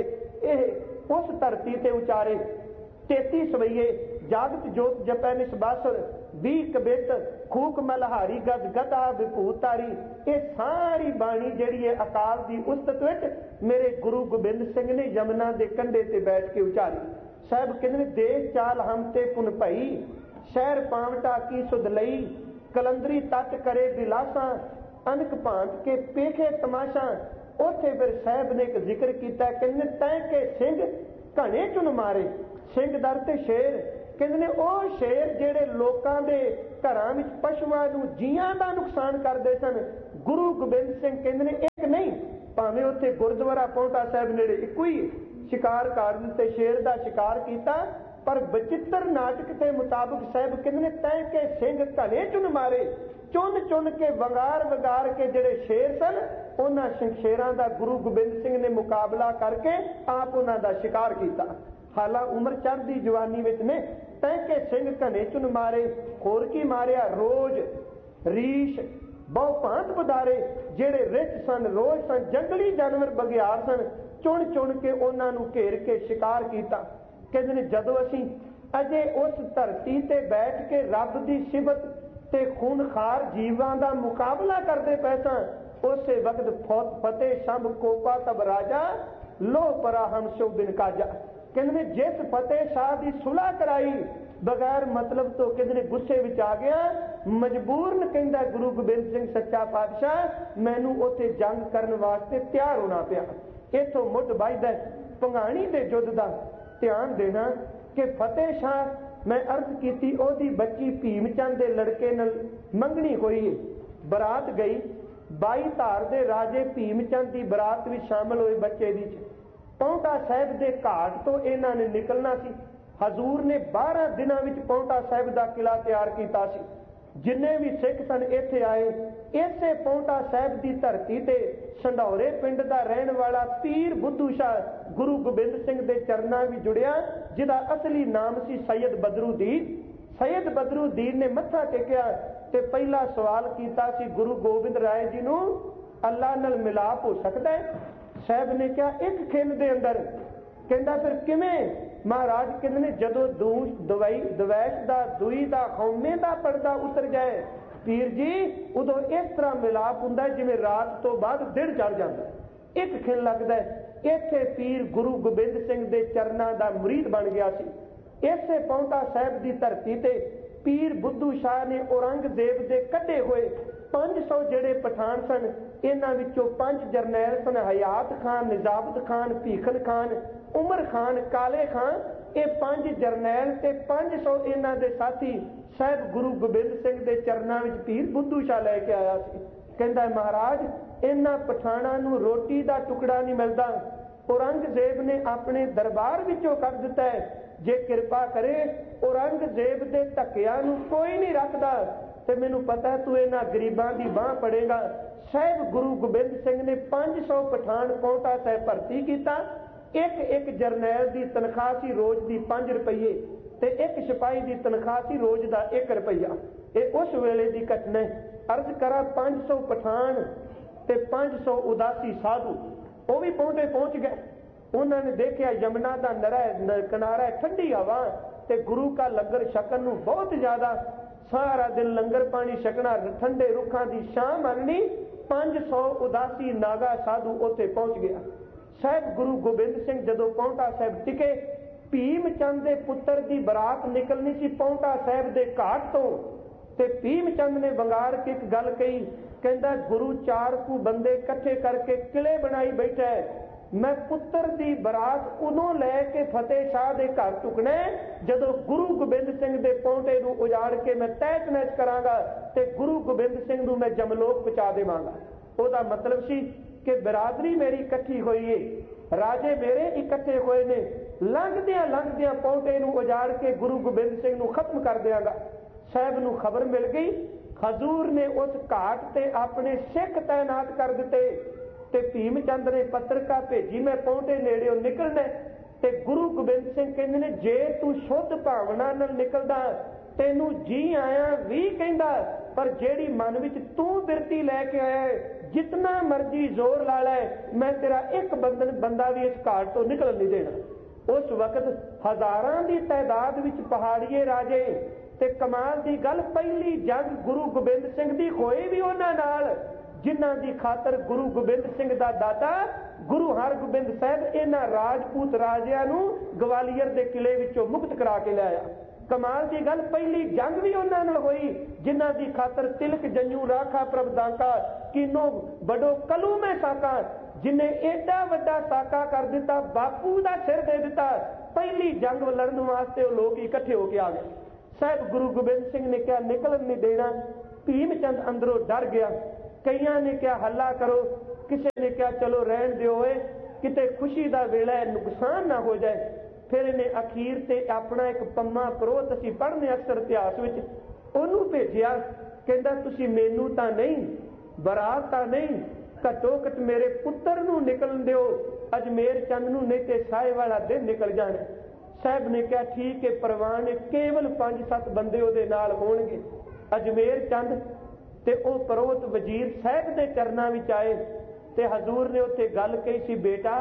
ये उस धरती ते उचारे। तेती सवैये जागत जोत जपै निसबासर, भी कबित खूक मलहारी गद गदा विभूतारी। ये सारी बाणी जिहड़ी है अकाल दी उस्तत विच मेरे गुरु गोबिंद सिंह ने यमुना के कंढे ते बैठ के उचारी। साहब कहते देश चाल हम ते पुन भई, शहर पावटा की सुध लई, कलंदरी तट करे बिलासा, अनक भांत के पेखे तमाशा। ਉੱਥੇ ਫਿਰ ਸਾਹਿਬ ਨੇ ਇੱਕ ਜ਼ਿਕਰ ਕੀਤਾ, ਕਹਿੰਦੇ ਤੈਂ ਕੇ ਸਿੰਘ ਘਣੇ ਚੁਨ ਮਾਰੇ। ਸਿੰਘ ਦਰ ਤੇ ਸ਼ੇਰ, ਕਹਿੰਦੇ ਨੇ ਉਹ ਸ਼ੇਰ ਜਿਹੜੇ ਲੋਕਾਂ ਦੇ ਘਰਾਂ ਵਿੱਚ ਪਸ਼ੂਆਂ ਨੂੰ ਜੀਆਂ ਦਾ ਨੁਕਸਾਨ ਕਰਦੇ ਸਨ, ਗੁਰੂ ਗੋਬਿੰਦ ਸਿੰਘ ਕਹਿੰਦੇ ਨੇ ਇੱਕ ਨਹੀਂ, ਭਾਵੇਂ ਉੱਥੇ ਗੁਰਦੁਆਰਾ ਪਾਉਂਟਾ ਸਾਹਿਬ ਨੇੜੇ ਇੱਕੋ ਹੀ ਸ਼ਿਕਾਰ ਕਰ ਦਿੱਤੇ, ਸ਼ੇਰ ਦਾ ਸ਼ਿਕਾਰ ਕੀਤਾ। ਪਰ ਬਚਿੱਤਰ ਨਾਟਕ ਦੇ ਮੁਤਾਬਕ ਸਾਹਿਬ ਕਹਿੰਦੇ ਨੇ ਤੈਂ ਕੇ ਸਿੰਘ ਘਣੇ ਚੁਨ ਮਾਰੇ, ਚੁਣ ਚੁਣ ਕੇ ਵੰਗਾਰ ਵੰਗਾਰ ਕੇ ਜਿਹੜੇ ਸ਼ੇਰ ਸਨ ਉਹਨਾਂ ਸ਼ੇਰਾਂ ਦਾ ਗੁਰੂ ਗੋਬਿੰਦ ਸਿੰਘ ਨੇ ਮੁਕਾਬਲਾ ਕਰਕੇ ਆਪ ਉਹਨਾਂ ਦਾ ਸ਼ਿਕਾਰ ਕੀਤਾ। ਹਾਲਾ ਉਮਰ ਚੜ੍ਹਦੀ ਜਵਾਨੀ ਵਿੱਚ ਨੇ। ਤੈਂ ਕੇ ਸਿੰਘ ਘਣੇ ਚੁਨ ਮਾਰੇ, ਹੋਰ ਕੀ ਮਾਰਿਆ? ਰੋਜ਼, ਰੀਸ਼, ਬਹੁ ਭਾਂਤ ਬਦਾਰੇ, ਜਿਹੜੇ ਰਿੱਛ ਸਨ, ਰੋਜ਼ ਸਨ, ਜੰਗਲੀ ਜਾਨਵਰ ਬਗਿਆੜ ਸਨ, ਚੁਣ ਚੁਣ ਕੇ ਉਹਨਾਂ ਨੂੰ ਘੇਰ ਕੇ ਸ਼ਿਕਾਰ ਕੀਤਾ। ਕਹਿੰਦੇ ਨੇ ਜਦੋਂ ਅਸੀਂ ਅਜੇ ਉਸ ਧਰਤੀ ਤੇ ਬੈਠ ਕੇ ਰੱਬ ਦੀ ਸਿਫਤ ਤੇ ਖੂਨਖਾਰ ਜੀਵਾਂ ਦਾ ਮੁਕਾਬਲਾ ਕਰਦੇ ਪਏ ਸਾਂ, ਉਸੇ ਵਕਤ ਫਤਿਹ ਸ਼ੰਭ ਕੋਪਾ ਤਬ ਰਾਜਾ, ਲੋਹ ਪਰਾ ਹਮ ਸੋ ਬਿਨ ਕਾਜਾ। ਕਹਿੰਦੇ ਨੇ ਜਿਸ ਫਤਿਹ ਸ਼ਾਹ ਦੀ ਸੁਲ੍ਹਾ ਕਰਾਈ ਬਗੈਰ ਮਤਲਬ ਤੋਂ, ਕਹਿੰਦੇ ਨੇ ਗੁੱਸੇ ਵਿੱਚ ਆ ਗਿਆ, ਮਜਬੂਰਨ ਕਹਿੰਦਾ ਗੁਰੂ ਗੋਬਿੰਦ ਸਿੰਘ ਸੱਚਾ ਪਾਤਸ਼ਾਹ ਮੈਨੂੰ ਉੱਥੇ ਜੰਗ ਕਰਨ ਵਾਸਤੇ ਤਿਆਰ ਹੋਣਾ ਪਿਆ। ਇੱਥੋਂ ਮੁੱਢ ਵੱਜਦਾ ਭੰਗਾਣੀ ਦੇ ਯੁੱਧ ਦਾ। ਧਿਆਨ ਦੇਣਾ ਕਿ ਫਤਿਹ ਸ਼ਾਹ ਮੈਂ ਅਰਜ਼ ਕੀਤੀ ਉਹਦੀ ਬੱਚੀ ਭੀਮ ਚੰਦ ਦੇ ਲੜਕੇ ਨਾਲ ਮੰਗਣੀ ਹੋਈ ਹੈ, ਬਰਾਤ ਗਈ, ਬਾਈ ਧਾਰ ਦੇ ਰਾਜੇ ਭੀਮ ਚੰਦ ਦੀ ਬਰਾਤ ਵਿੱਚ ਸ਼ਾਮਲ ਹੋਏ ਬੱਚੇ ਦੀ। ਪਾਉਂਟਾ ਸਾਹਿਬ ਦੇ ਘਾਟ ਤੋਂ ਇਹਨਾਂ ਨੇ ਨਿਕਲਣਾ ਸੀ। ਹਜ਼ੂਰ ਨੇ ਬਾਰਾਂ ਦਿਨਾਂ ਵਿੱਚ ਪਾਉਂਟਾ ਸਾਹਿਬ ਦਾ ਕਿਲਾ ਤਿਆਰ ਕੀਤਾ ਸੀ। ਜਿੰਨੇ ਵੀ ਸਿੱਖ ਸਨ ਇੱਥੇ ਆਏ। ਇਸੇ ਪਾਉਂਟਾ ਸਾਹਿਬ ਦੀ ਧਰਤੀ ਤੇ ਸੰਢੌਰੇ ਪਿੰਡ ਦਾ ਰਹਿਣ ਵਾਲਾ ਪੀਰ ਬੁੱਧੂ ਸ਼ਾਹ ਗੁਰੂ ਗੋਬਿੰਦ ਸਿੰਘ ਦੇ ਚਰਨਾਂ ਵਿੱਚ ਜੁੜਿਆ, ਜਿਹਦਾ ਅਸਲੀ ਨਾਮ ਸੀ ਸੈਯਦ ਬਦਰੁਦੀਨ। ਸੈਯਦ ਬਦਰੁਦੀਨ ਨੇ ਮੱਥਾ ਟੇਕਿਆ ਤੇ ਪਹਿਲਾ ਸਵਾਲ ਕੀਤਾ ਸੀ, ਗੁਰੂ ਗੋਬਿੰਦ ਰਾਏ ਜੀ ਨੂੰ ਅੱਲਾ ਨਾਲ ਮਿਲਾਪ ਹੋ ਸਕਦਾ ਹੈ? ਸਾਹਿਬ ਨੇ ਕਿਹਾ ਇੱਕ ਖਿੰਨ ਦੇ ਅੰਦਰ। ਕਹਿੰਦਾ ਫਿਰ ਕਿਵੇਂ? ਮਹਾਰਾਜ ਕਹਿੰਦੇ ਨੇ ਜਦੋਂ ਦੂਸ਼ ਦਵਾਈ ਦਵੈਸ਼ ਦਾ, ਦੂਈ ਦਾ, ਹਉਮੈ ਦਾ ਪਰਦਾ ਉਤਰ ਜਾਏ ਪੀਰ ਜੀ, ਉਦੋਂ ਇਸ ਤਰ੍ਹਾਂ ਮਿਲਾਪ ਹੁੰਦਾ ਜਿਵੇਂ ਰਾਤ ਤੋਂ ਬਾਅਦ ਦਿਨ ਚੜ ਜਾਂਦਾ, ਇੱਕ ਖਿੰਨ ਲੱਗਦਾ। ਇੱਥੇ ਪੀਰ ਗੁਰੂ ਗੋਬਿੰਦ ਸਿੰਘ ਦੇ ਚਰਨਾਂ ਦਾ ਮੁਰੀਦ ਬਣ ਗਿਆ ਸੀ। ਇਸੇ ਪਾਉਂਟਾ ਸਾਹਿਬ ਦੀ ਧਰਤੀ ਤੇ ਪੀਰ ਬੁੱਧੂ ਸ਼ਾਹ ਨੇ ਔਰੰਗਜ਼ੇਬ ਦੇ ਕੱਢੇ ਹੋਏ ਪੰਜ ਸੌ ਜਿਹੜੇ ਪਠਾਨ ਸਨ, ਇਹਨਾਂ ਵਿੱਚੋਂ ਪੰਜ ਜਰਨੈਲ ਸਨ, ਹਯਾਤ ਖਾਨ, ਨਿਜ਼ਾਮਤ ਖਾਨ, ਭੀਖਨ ਖਾਨ, ਉਮਰ ਖਾਨ, ਕਾਲੇ ਖਾਨ। ਇਹ ਪੰਜ ਜਰਨੈਲ ਤੇ ਪੰਜ ਸੌ ਇਹਨਾਂ ਦੇ ਸਾਥੀ ਸਾਹਿਬ ਗੁਰੂ ਗੋਬਿੰਦ ਸਿੰਘ ਦੇ ਚਰਨਾਂ ਵਿੱਚ ਪੀਰ ਬੁੱਧੂ ਸ਼ਾਹ ਲੈ ਕੇ ਆਇਆ ਸੀ। ਕਹਿੰਦਾ ਮਹਾਰਾਜ ਇਹਨਾਂ ਪਠਾਨਾਂ ਨੂੰ ਰੋਟੀ ਦਾ ਟੁਕੜਾ ਨਹੀਂ ਮਿਲਦਾ, ਔਰੰਗਜ਼ੇਬ ਨੇ ਆਪਣੇ ਦਰਬਾਰ ਵਿੱਚੋਂ ਕੱਢ ਦਿੱਤਾ ਹੈ। ਜੇ ਕਿਰਪਾ ਕਰੇ ਔਰੰਗਜ਼ੇਬ ਦੇ ਧੱਕਿਆਂ ਨੂੰ ਕੋਈ ਨਹੀਂ ਰੱਖਦਾ ਤੇ ਮੈਨੂੰ ਪਤਾ ਤੂੰ ਇਹਨਾਂ ਗਰੀਬਾਂ ਦੀ ਬਾਂਹ ਪੜੇਗਾ। ਸਾਹਿਬ ਗੁਰੂ ਗੋਬਿੰਦ ਸਿੰਘ ਨੇ ਪੰਜ ਸੌ ਪਠਾਨ ਪਾਉਂਟਾ ਸਾਹਿਬ ਭਰਤੀ ਕੀਤਾ। ਇੱਕ ਇੱਕ ਜਰਨੈਲ ਦੀ ਤਨਖਾਹ ਸੀ ਰੋਜ਼ ਦੀ ਪੰਜ ਰੁਪਈਏ ਤੇ ਇੱਕ ਸਿਪਾਹੀ ਦੀ ਤਨਖਾਹ ਸੀ ਰੋਜ਼ ਦਾ ਇੱਕ ਰੁਪਈਆ। ਇਹ ਉਸ ਵੇਲੇ ਦੀ ਘਟਨਾ ਹੈ। ਅਰਜ਼ ਕਰਾਂ ਪੰਜ ਸੌ ਪਠਾਨ ਤੇ ਪੰਜ ਸੌ ਉਦਾਸੀ ਸਾਧੂ ਉਹ ਵੀ ਪਾਉਂਟੇ ਪਹੁੰਚ ਗਏ। ਉਹਨਾਂ ਨੇ ਦੇਖਿਆ ਯਮੁਨਾ ਦਾ ਨਰਾ ਕਿਨਾਰਾ, ਠੰਡੀ ਹਵਾ ਤੇ ਗੁਰੂ ਕਾ ਲੰਗਰ ਛਕਣ ਨੂੰ ਬਹੁਤ ਜ਼ਿਆਦਾ, ਸਾਰਾ ਦਿਨ ਲੰਗਰ ਪਾਣੀ ਛਕਣਾ, ਠੰਡੇ ਰੁੱਖਾਂ ਦੀ ਛਾਂ ਮਾਰਨੀ। ਪੰਜ ਸੌ ਉਦਾਸੀ ਨਾਗਾ ਸਾਧੂ ਉੱਥੇ ਪਹੁੰਚ ਗਿਆ। ਸਾਹਿਬ ਗੁਰੂ ਗੋਬਿੰਦ ਸਿੰਘ ਜਦੋਂ ਪਾਉਂਟਾ ਸਾਹਿਬ ਟਿਕੇ, ਭੀਮ ਚੰਦ ਦੇ ਪੁੱਤਰ ਦੀ ਬਰਾਤ ਨਿਕਲਣੀ ਸੀ ਪਾਉਂਟਾ ਸਾਹਿਬ ਦੇ ਘਾਟ ਤੋਂ, ਤੇ ਭੀਮ ਚੰਦ ਨੇ ਵੰਗਾਰ ਕੇ ਇੱਕ ਗੱਲ ਕਹੀ, ਕਹਿੰਦਾ ਗੁਰੂ ਚਾਰ ਕੁ ਬੰਦੇ ਇਕੱਠੇ ਕਰਕੇ ਕਿਲੇ ਬਣਾਈ ਬੈਠਾ ਹੈ, ਮੈਂ ਪੁੱਤਰ ਦੀ ਬਰਾਤ ਉਦੋਂ ਲੈ ਕੇ ਫਤਿਹ ਸ਼ਾਹ ਦੇ ਘਰ ਟੁਕਣਾ ਜਦੋਂ ਗੁਰੂ ਗੋਬਿੰਦ ਸਿੰਘ ਦੇ ਪੌਂਟੇ ਨੂੰ ਉਜਾੜ ਕੇ ਮੈਂ ਤਹਿਤ ਨਹਿਤ ਕਰਾਂਗਾ ਤੇ ਗੁਰੂ ਗੋਬਿੰਦ ਸਿੰਘ ਨੂੰ ਮੈਂ ਜਮਲੋਕ ਪਹੁੰਚਾ ਦੇਵਾਂਗਾ। ਉਹਦਾ ਮਤਲਬ ਸੀ ਕਿ ਬਰਾਦਰੀ ਮੇਰੀ ਇਕੱਠੀ ਹੋਈ ਏ, ਰਾਜੇ ਮੇਰੇ ਇਕੱਠੇ ਹੋਏ ਨੇ, ਲੰਘਦਿਆਂ ਲੰਘਦਿਆਂ ਪੌਂਟੇ ਨੂੰ ਉਜਾੜ ਕੇ ਗੁਰੂ ਗੋਬਿੰਦ ਸਿੰਘ ਨੂੰ ਖਤਮ ਕਰ ਦਿਆਂਗਾ। ਸਾਹਿਬ ਨੂੰ ਖਬਰ ਮਿਲ ਗਈ। ਹਜ਼ੂਰ ਨੇ ਉਸ ਘਾਟ ਤੇ ਆਪਣੇ ਸਿੱਖ ਤਾਇਨਾਤ ਕਰ ਦਿੱਤੇ ਤੇ ਭੀਮ ਚੰਦ ਨੇ ਪੱਤਰਕਾ ਭੇਜੀ, ਮੈਂ ਪੌਂਟੇ ਨੇੜਿਓਂ ਨਿਕਲਣਾ। ਤੇ ਗੁਰੂ ਗੋਬਿੰਦ ਸਿੰਘ ਕਹਿੰਦੇ ਨੇ ਜੇ ਤੂੰ ਸ਼ੁੱਧ ਭਾਵਨਾ ਨਾਲ ਨਿਕਲਦਾ ਤੈਨੂੰ ਜੀ ਆਇਆ ਵੀ ਕਹਿੰਦਾ, ਪਰ ਜਿਹੜੀ ਮਨ ਵਿੱਚ ਤੂੰ ਬਿਰਤੀ ਲੈ ਕੇ ਆਇਆ ਜਿਤਨਾ ਮਰਜੀ ਜ਼ੋਰ ਲਾ ਲੈ, ਮੈਂ ਤੇਰਾ ਇੱਕ ਬੰਦਨ ਬੰਦਾ ਵੀ ਇਸ ਘਾਟ ਤੋਂ ਨਿਕਲ ਨਹੀਂ ਦੇਣਾ। ਉਸ ਵਕਤ ਹਜ਼ਾਰਾਂ ਦੀ ਤਾਦਾਦ ਵਿੱਚ ਪਹਾੜੀਏ ਰਾਜੇ ਤੇ ਕਮਾਲ ਦੀ ਗੱਲ ਪਹਿਲੀ ਜੰਗ ਗੁਰੂ ਗੋਬਿੰਦ ਸਿੰਘ ਦੀ ਹੋਈ ਵੀ ਉਹਨਾਂ ਨਾਲ ਜਿਨ੍ਹਾਂ ਦੀ ਖਾਤਰ ਗੁਰੂ ਗੋਬਿੰਦ ਸਿੰਘ ਦਾ ਦਾਦਾ ਗੁਰੂ ਹਰਗੋਬਿੰਦ ਸਾਹਿਬ ਇਹਨਾਂ ਰਾਜਪੂਤ ਰਾਜਿਆਂ ਨੂੰ ਗਵਾਲੀਅਰ ਦੇ ਕਿਲੇ ਵਿੱਚੋਂ ਮੁਕਤ ਕਰਾ ਕੇ ਲਿਆਇਆ। ਕਮਾਲ ਦੀ ਗੱਲ ਪਹਿਲੀ ਜੰਗ ਵੀ ਉਹਨਾਂ ਨਾਲ ਹੋਈ ਜਿਨ੍ਹਾਂ ਦੀ ਖਾਤਰ ਤਿਲਕ ਜੰਜੂ ਰਾਖਾ ਪ੍ਰਭ ਦਾਂਕਾ ਕੀਨੋ ਬੜੋ ਕਲੂ ਮੈਂ ਸਾਕਾ, जिन्हें एडा वड्डा साका कर दिता, बापू का सिर दे दिता। पहली जंग लड़न वास्ते वो लोग इकट्ठे होके आ गए। साहब गुरु गोबिंद सिंह ने क्या निकलन नहीं देना। भीम चंद अंदरों डर गया। कईयां ने क्या हल्ला करो, किसी ने क्या चलो रहन दिओ, किते खुशी का वेला है, नुकसान ना हो जाए। फिर इन्हें अखीर से अपना एक पम्मा परोत असीं पढ़ने अक्सर इतिहास में ਉਹਨੂੰ भेजिया, कहता तुसीं मैनू तां नहीं, बरात तां नहीं, घट्टो घट मेरे पुत्र नूं निकलन दिओ, अजमेर चंद नूं, नहीं ते साए वाला दिन निकल जाना। साहब ने कहा ठीक है, परवान ने केवल पांच सत्त बंदे उहदे नाल होणगे। अजमेर चंद ते ओह परोत वजीर साहब दे चरनां विच आए ते हजूर ने उत्थे गल कही सी, बेटा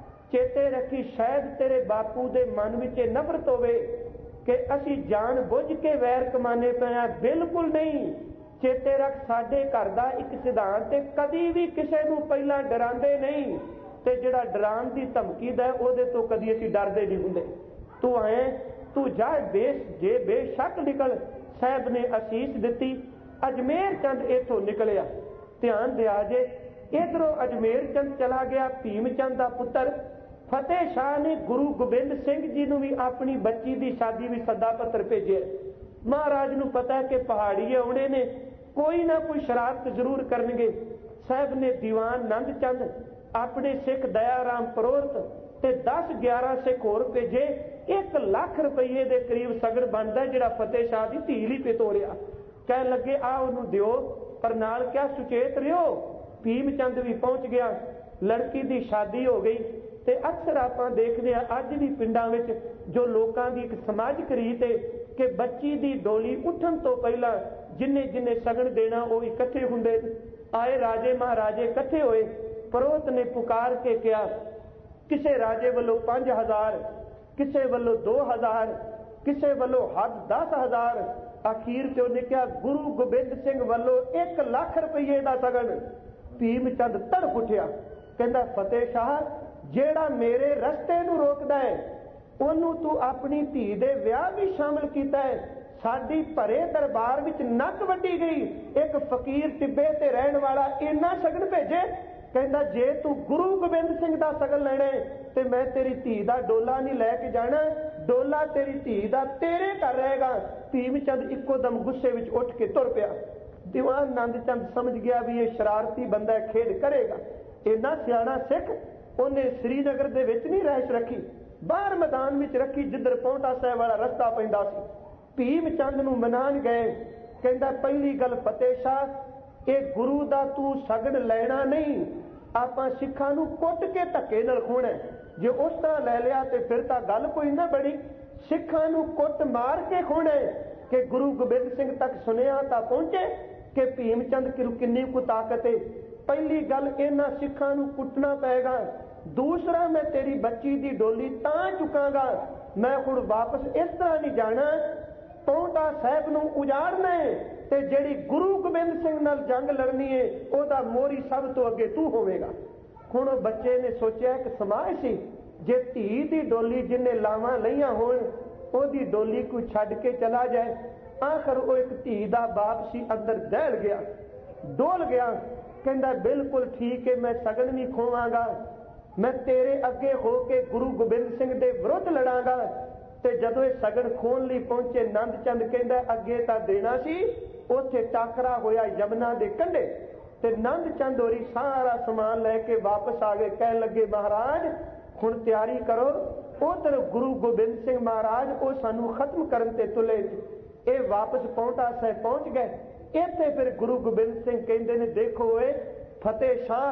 चेते रखी, शायद तेरे बापू दे मन विच नफरत होवे कि असी जान बुझ के वैर कमाने पे हैं। बिल्कुल नहीं, चेते रख, साडे घर दा एक सिद्धांत है, कदी भी किसी नूं पहला डरांदे नहीं, ते जिहड़ा डराण दी धमकी दा ओहदे तो कदी असी डरदे नहीं हुंदे। तू आए, तू जा, बेश जे बेशक निकल। साहब ने असीस दिती। अजमेर चंद इथों निकलिया। ध्यान दिया जे, इधरों अजमेर चंद चला गया, भीम चंद दा पुत्र फतेह शाह ने गुरु गोबिंद सिंह जी नूं भी अपनी बच्ची की शादी भी सदा पत्र भेजे। महाराज नूं पता है कि पहाड़ी आउणे ने, कोई ना कोई शरारत जरूर करनगे। साहब ने दीवान नंद चंद, अपने सिख दयाराम परोहत ते दस ग्यारह सिख होर भेजे। एक लाख रुपये के करीब सगड़ बनता जिहड़ा फतेह शाह की धी लई पे तोरिया। कह लगे आ उहनूं दिओ, पर नाल क्या सुचेत रहियो। भीम चंद भी पहुंच गया, लड़की की शादी हो गई। ते अक्सर आपां देखदे आ अज भी पिंडां विच जो लोकां दी एक समाजिक रीत है कि बच्ची दी डोली उठण तो पहला जिन्ने जिन्ने सगन देना वो इकट्ठे हुंदे। आए राजे महाराजे इकट्ठे होए। परोहत ने पुकार के कहा, किसे राजे वालों पांच हजार, किसे वालों दो हजार, किसे वालों हद दस हजार। आखिर ते उन्हें कहा गुरु गोबिंद सिंह वालों एक लाख रुपये का सगन। भीम चंद तड़क उठिया, कहता फतेह शाह, जेड़ा मेरे रस्ते नूं रोकदा है ओनू तू अपनी धी दे विआह भी शामिल कीता है। साडी भरे दरबार विच नक वड्डी गई, एक फकीर टिब्बे ते रहण वाला इन्ना सगन भेजे। कहंदा जे तू गुरु गोबिंद सिंह दा सगन लैणे ते मैं तेरी धी दा डोला नहीं लैके जाना, डोला तेरी धी दा तेरे घर रहेगा। भीम चंद इक्को दम गुस्से विच उठ के तुर पिया। दीवान नंद चंद समझ गया भी ये शरारती बंदा खेड करेगा। इन्ना सियाणा सिख उन्हें श्रीनगर दे विच नहीं रहश रखी, बाहर मैदान विच रखी जिधर पौंटा साहिब वाला रस्ता पैंदा सी। भीम चंद नूं मनान गए। कहंदा पहली गल फतेह शाह, ये गुरु दा तू सगन लेना नहीं, आपां सिखां नूं कुट के धक्के नाल खोना। जे उस तरह लै लिया तो फिर तां गल कोई ना बनी। सिखां नूं कुट मार के खोना कि गुरु गोबिंद सिंह तक सुनिया तां पहुंचे कि भीम चंद की किन्नी को ताकत है। पहली गल इन्हां सिखां नूं कुटना पेगा। दूसरा, मैं तेरी बच्ची की डोली तां चुकांगा, मैं हुण वापस इस तरह नहीं जाना। पौंटा साहिब नूं उजाड़ना है ते जिहड़ी गुरु गोबिंद सिंह नाल जंग लड़नी है ओहदा मोहरी सब तो अगे तू होवेगा। हुण बच्चे ने सोचिया कि समाज सी, जे धी दी डोली जिन्ने लावां लईआं होण ओहदी डोली कोई छड्ड के चला जाए। आखिर वो एक धी दा बाप सी, अंदर दहल गया, डोल गया। कहंदा बिल्कुल ठीक है, मैं सगन भी खोवांगा, मैं तेरे अगे हो के गुरु गोबिंद सिंह दे विरुद्ध लड़ांगा। ते जदों ये सगन खोण लई पहुंचे, नंद चंद कहंदा अगे तां देना सी, उत्थे टाकरा होया यमुना दे कंढे ते नंद चंद होरी सारा समान लैके वापस आ गए। कहण लगे महाराज हुण तैयारी करो, उधर गुरु गोबिंद सिंह महाराज वो सानू खत्म करन ते तुले। ये वापस पौंटा साहिब पहुंच गए। इत्थे फिर गुरु गोबिंद सिंह कहंदे ने देखो ए फतेह शाह,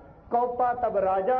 कौपा तब राजा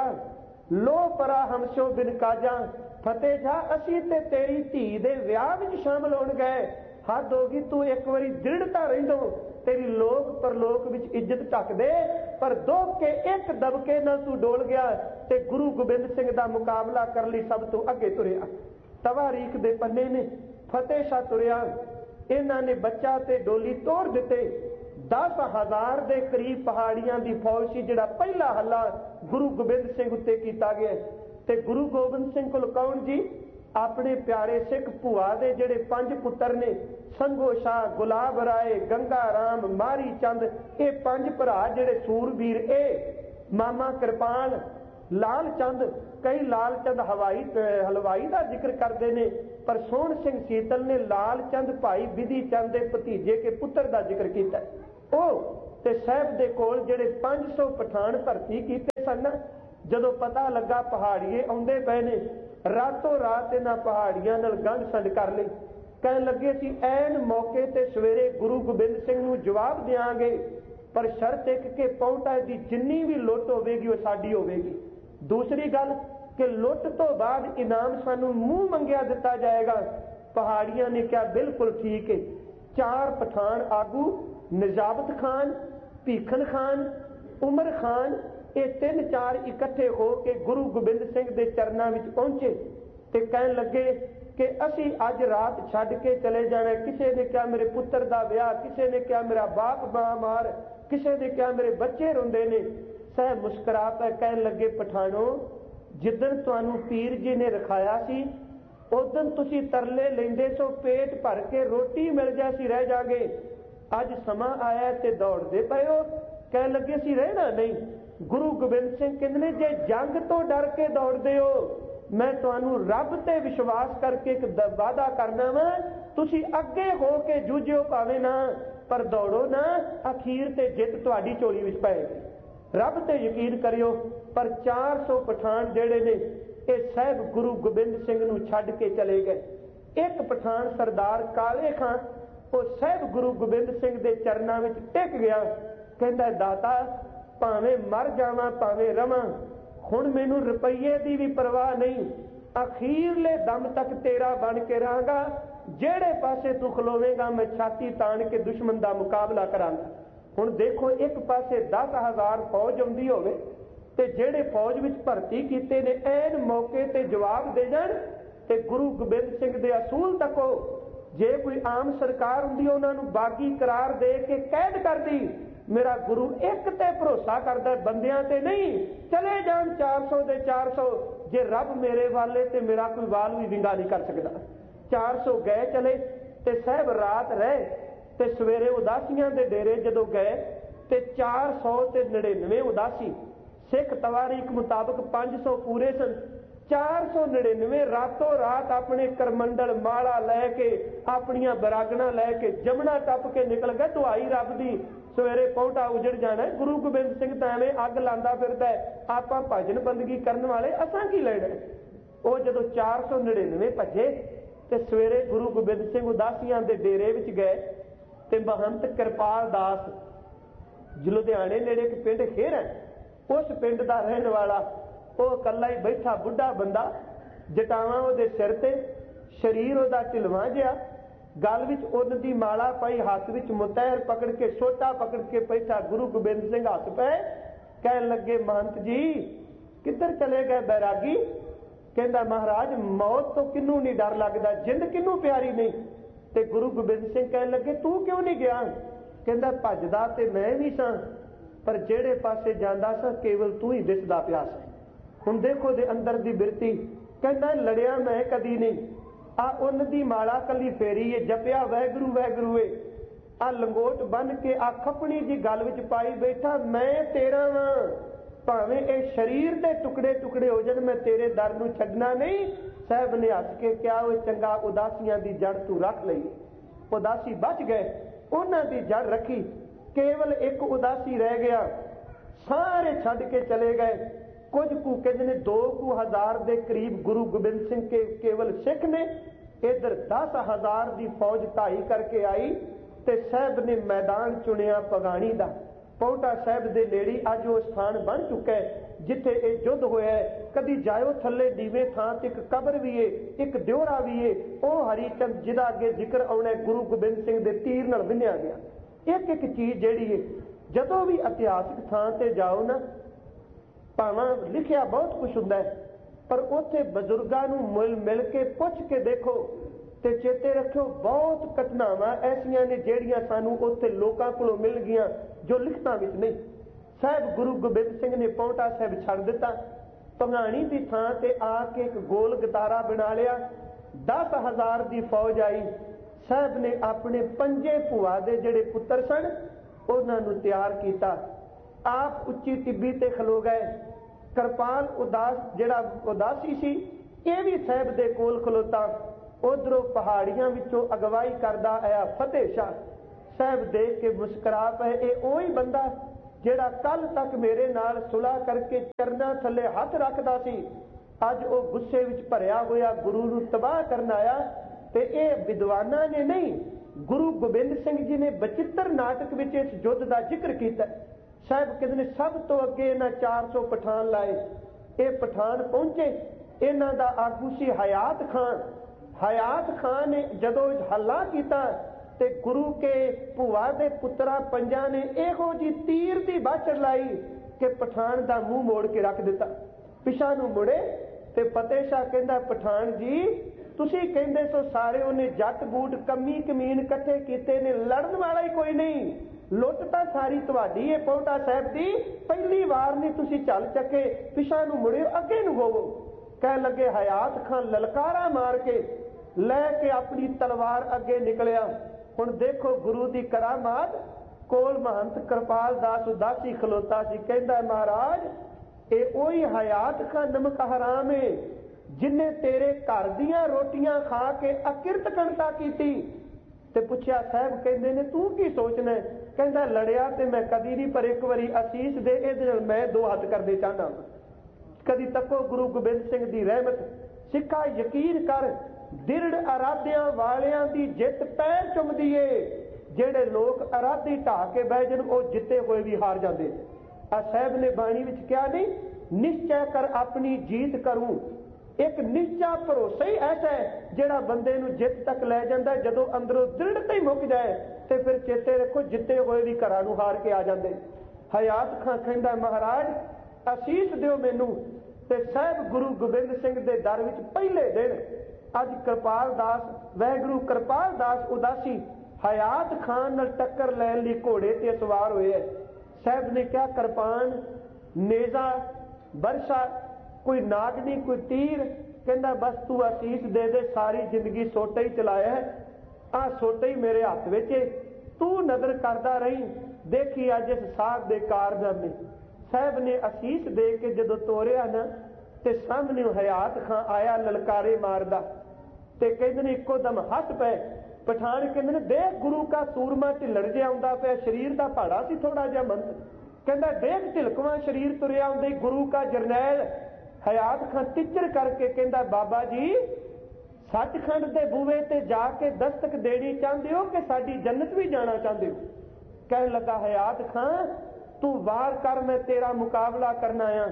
लो परा हमसो बिन काजा। फतेह शाह असी ते तेरी धी दे विआह विच शामिल होण गए, हद होगी। तू एक बारी दृढ़ता रहिंदो, तेरी लोक परलोक विच इज्जत ढक दे। पर दुख के एक दबके नाल तू डोल गया ते गुरु गोबिंद सिंह दा मुकाबला कर लई सब तो अगे तुरिया। तवारीख दे पन्ने ने फतेह शाह तुरिया, इन्हां ने बच्चा ते डोली तोड़ दिते। दस हजार के करीब पहाड़ियां की फौज सी, जिहड़ा पहला हल्ला गुरु गोबिंद सिंह उत्ते कीता गया। ते गुरु गोबिंद सिंह कोल कौन जी? अपने प्यारे सिख भूआ दे जिहड़े पंज पुत्र ने, संगो शाह, गुलाब राय, गंगा राम, मारी चंद, ये पंज भरा जिहड़े सूरवीर, ए मामा कृपाल, लाल चंद, कई लाल चंद हवाई हलवाई का जिक्र करते हैं, पर सोहन सिंह सीतल ने लाल चंद भाई विधि चंद के भतीजे के पुत्र का जिक्र किया। ते साहब दे कोल जिहड़े पांच सौ पठान भर्ती किए सन, जदों पता लगा पहाड़िए आउंदे पए ने, रातों रात इन्हां पहाड़ियां नाल गंढ संड कर लई। कहण लगे सी ऐन मौके ते सवेरे गुरु गोबिंद सिंह नूं जवाब देंगे, पर शर्त एक कि पौंटा दी जिन्नी भी लुੱਟ होवेगी वो साडी होवेगी। दूसरी गल कि लुੱਟ तो बाद इनाम सानू मूँह मंगिया दिता जाएगा। पहाड़ियां ने क्या बिल्कुल ठीक है। चार पठान आगू निजाबत खान, भीखन खान, उमर खान, ये तीन चार इकट्ठे हो के गुरु गोबिंद सिंह के चरणों में पहुंचे ते कहन लगे कि असी अज रात छड्ड के चले जाना। किसी ने क्या मेरे पुत्र का विआह, किसी ने क्या मेरा बाप महामार, किसी ने क्या मेरे बच्चे रोंदे ने। सह मुस्कुरा पे कहन लगे पठाणो, जिदन तुहानू पीर जी ने रखाया सी उदन तुसी तरले लेंदे सो पेट भर के रोटी मिल जासी रह जागे। अज समा आया ते दौड़दे पए हो। कह लगे सी रहना नहीं। गुरु गोबिंद सिंह कहंदे जे जंग तो डर के दौड़दे हो, मैं तुहानू रब ते विश्वास करके एक वादा करना वा, तुसी अगे हो के जूझियो भावे ना, पर दौड़ो ना, अखीर ते जित तुहाडी झोली विच पएगी। रब ते यकीन करियो। पर चार सौ पठान जेड़े ने ये साहब गुरु गोबिंद सिंह नूं छड्ड के चले गए। एक पठान सरदार काले खां वो साहब गुरु गोबिंद सिंह दे चरनां विच टिक गया। कहंदा दाता भावें मर जावां भावें रवां, हुण मैनूं रुपये दी भी परवाह नहीं, अखीरले दम तक तेरा बन के रहांगा। जेड़े पासे तू खलोवेगा मैं छाती ताण के दुश्मन का मुकाबला करांगा। हुण देखो एक पासे दस हजार फौज आउंदी होवे ते जेड़े फौज विच भर्ती कीते ने ऐन मौके ते जवाब दे जाण ते गुरु गोबिंद सिंह दे असूल तको जे कोई आम सरकार हुंदी उन्हां नूं बागी करार दे के कैद कर दी। मेरा गुरु एक ते भरोसा करदा बंदियां ते नहीं। चले जाण चार सौ दे चार सौ, जे रब मेरे वाले ते मेरा कोई वाल भी विंगा नहीं कर सकदा। चार सौ गए चले ते साहब रात रहे ते सवेरे उदासियां दे डेरे जदों गए ते चार सौ ते नड़िनवे उदासी। सिख तवारीख मुताबक पांच सौ पूरे सन। चार सौ नड़िनवे रातों रात अपने करमंडल माला लैके अपनियां बरागना लैके जमुना टप के निकल गए। दुआई रब दी सवेरे पौंटा उजड़ जाना। गुरु गोबिंद सिंह तो एवें अग लांदा फिरदा है, आपां भजन बंदगी करन वाले असां की लैणा। वो जदों चार सौ नड़िनवे भजे ते सवेरे गुरु गोबिंद सिंह उदासियां दे डेरे विच गए ते महंत कृपाल दास लुधियाणे नेड़े एक पिंड खेर है, उस पिंड का रहने वाला वो कला ही बैठा बुढ़ा बंदा, जटावां उहदे सिर ते, शरीर उहदा ढिलवां जिहा, गल विच उन्न दी माला पाई, हाथ विच मुतैर पकड़ के सोटा पकड़ के बैठा। गुरु गोबिंद सिंह हस पे कहन लगे महंत जी किधर चले गए बैरागी? कहंदा महाराज मौत तो किनू नहीं डर लगदा, जिंद किनू प्यारी नहीं। ते गुरु गोबिंद सिंह कहन लगे तू क्यों नहीं गया? कहंदा भजदा ते मैं भी सां, पर जेड़े पासे जांदा सां केवल तू ही दिसदा पिया सा। हुण देखो दे अंदर दी बिरती। कहंदा लड़िया मैं कदी नहीं, आ उन्न दी माला कली फेरी है, जपिया वैगुरू वैगुरू है, आ लंगोट बन के आ खपनी जी गल विच पाई बैठा, मैं तेरा वां, भावें ए शरीर दे टुकड़े टुकड़े हो जाण मैं तेरे दर नूं छड्डना नहीं। साहब ने हस के क्या वो चंगा उदासियां दी जड़ तू रख लई। उदासी बच गए, उन्हां दी जड़ रखी, केवल एक उदासी रह गया। सारे छड्ड के चले गए। कुछ कु कहते ने दो कु हजार के करीब गुरु गोबिंद सिंह के केवल सिख ने। इधर दस हजार की फौज ढाई करके आई ते साहब ने मैदान चुनिया पगाणी का। पौंटा साहब के नेड़ी अज वो स्थान बन चुका है जिथे ये युद्ध होया है। कदी जायो थले नीवे थां ते एक कबर भी है, एक द्योरा भी है, वह हरीचंद जिदा अगे जिक्र आउणा गुरु गोबिंद सिंह के तीर नाल विन्निया गया। एक एक चीज जिहड़ी है जदों भी इतिहासिक थां ते जाओ ना, भावें लिखिया बहुत कुछ हुंदा है, पर उत्थे बजुर्गां नूं मिल मिल के पुछ के देखो ते चेते रखियो बहुत घटनावां ऐसियां ने जिहड़ियां सानूं उत्थे लोकां कोलों मिल गईयां जो लिखतां विच नहीं। साहब गुरु गोबिंद सिंह ने पौंटा साहब छड़ दिता, भंगाणी की थां ते आके एक गोल गतारा बना लिया। दस हजार की फौज आई। साहब ने अपने पंजे भूआ दे जिहड़े पुत्र सन उन्हां नूं तैयार किया। आप उच्ची टिब्बी ते खलो गए। कृपाल उदास जिहड़ा उदासी सी ये भी साहब दे कोल खलोता। उधरों पहाड़ियां विचों अगवाई करदा आया फतेह शाह साहब देख के मुस्कुरा पे। ये वही बंदा जिहड़ा कल तक मेरे नाल सुलह करके चरना थले हथ रखदा सी, अज वो गुस्से विच भरिया होया गुरु नूं तबाह करन आया। ते ये विद्वानां ने नहीं, गुरु गोबिंद सिंह जी ने बचित्र नाटक विच इस युद्ध का जिक्र किया। साहब कहते ने सब तो अगे इन्हां चार सौ पठान लाए। ये पठान पहुंचे, इन्हां दा आगू सी हयात खान। हयात खान ने जदों हल्ला किया ते गुरु के भूआ दे पुत्रा पंजा ने इहो जी तीर दी बाछड़ लाई कि पठान दा मूँह मोड़ के रख दिता। पिछा नूं मुड़े ते फतेह शाह कहंदा पठान जी तुसी कहंदे सो सारे उन्हें जट बूट कमी कमीन इकट्ठे कीते ने, लड़न वाला ही कोई नहीं, लुट तां सारी तुहाडी है पौंटा साहब दी, पहली वार नहीं तुसी चल चके, पिछा नूं मुड़ियो अगे नूं होवो। कह लगे हयात खान ललकारा मार के लैके अपनी तलवार अगे निकलिया। हुण देखो गुरु दी करामात। कोल महंत कृपाल दास उदासी खलोता सी, कहंदा महाराज ये ओही हयात खान नमक हराम है जिन्हें तेरे घर दियां रोटियां खा के अकिरत कणता कीती। ते पुछया साहब कहंदे ने तू की सोचना? कहंदा लड़िया ते मैं कदी नहीं, पर एक बारी असीस दे इहदे नाल मैं दो हथ करदे चाहना। कदी तको गुरु गोबिंद सिंह दी रहमत। सिखा यकीन कर दिरड़ अराधियां वालियां दी जित पैर चुमदी है। जेड़े लोग अराधी ढा के बह जन वो जिते हुए भी हार जाते। आ साहब ने बाणी विच क्या नहीं, निश्चय कर अपनी जीत करूं। एक निश्चा भरोसा ही ऐसा है जिहड़ा बंदे नूं जित तक लै जांदा। जदों अंदरों दृढ़ता ही मुक जाए ते फिर चेते रखो जिते हुए भी घरां नूं हार के आ जांदे। हयात खां कहंदा महाराज असीस दिओ मैनू। ते साहब गुरु गोबिंद सिंह दे दर विच पहले दिन अज कृपाल दास वाहिगुरू कृपाल दास उदासी हयात खान नाल टक्कर लैण लई घोड़े ते सवार होए। साहब ने क्या कृपान नेजा बरसा कोई नागनी कोई तीर, कहंदा बस तू असीस दे दे, सारी जिंदगी सोटा ही चलाया है, आ सोटा ही मेरे हाथ विच है, तू नजर करदा रही, देखी अज इस साहब दे कारनामे। साहब ने असीस दे के जदों तोरिया ना ते सामने हयात खां आया ललकारे मारदा ते कहंदे ने इक्को दम हस पे। पठान कहंदे ने देख गुरु का सूरमा ढिलड़ जिहा आउंदा पिया, शरीर दा भाड़ा सी थोड़ा जिहा मंत। कहंदा देख ढिलकवां शरीर तुरिया आउंदे गुरु का जरनैल। हयात खां टिचर करके कहंदा बाबा जी सचखंड दे बूहे ते जाके दस्तक देनी चाहते हो कि साडी जन्नत भी जाना चाहते हो? कहन लगा हयात खां तू वार कर, मैं तेरा मुकाबला करना आया।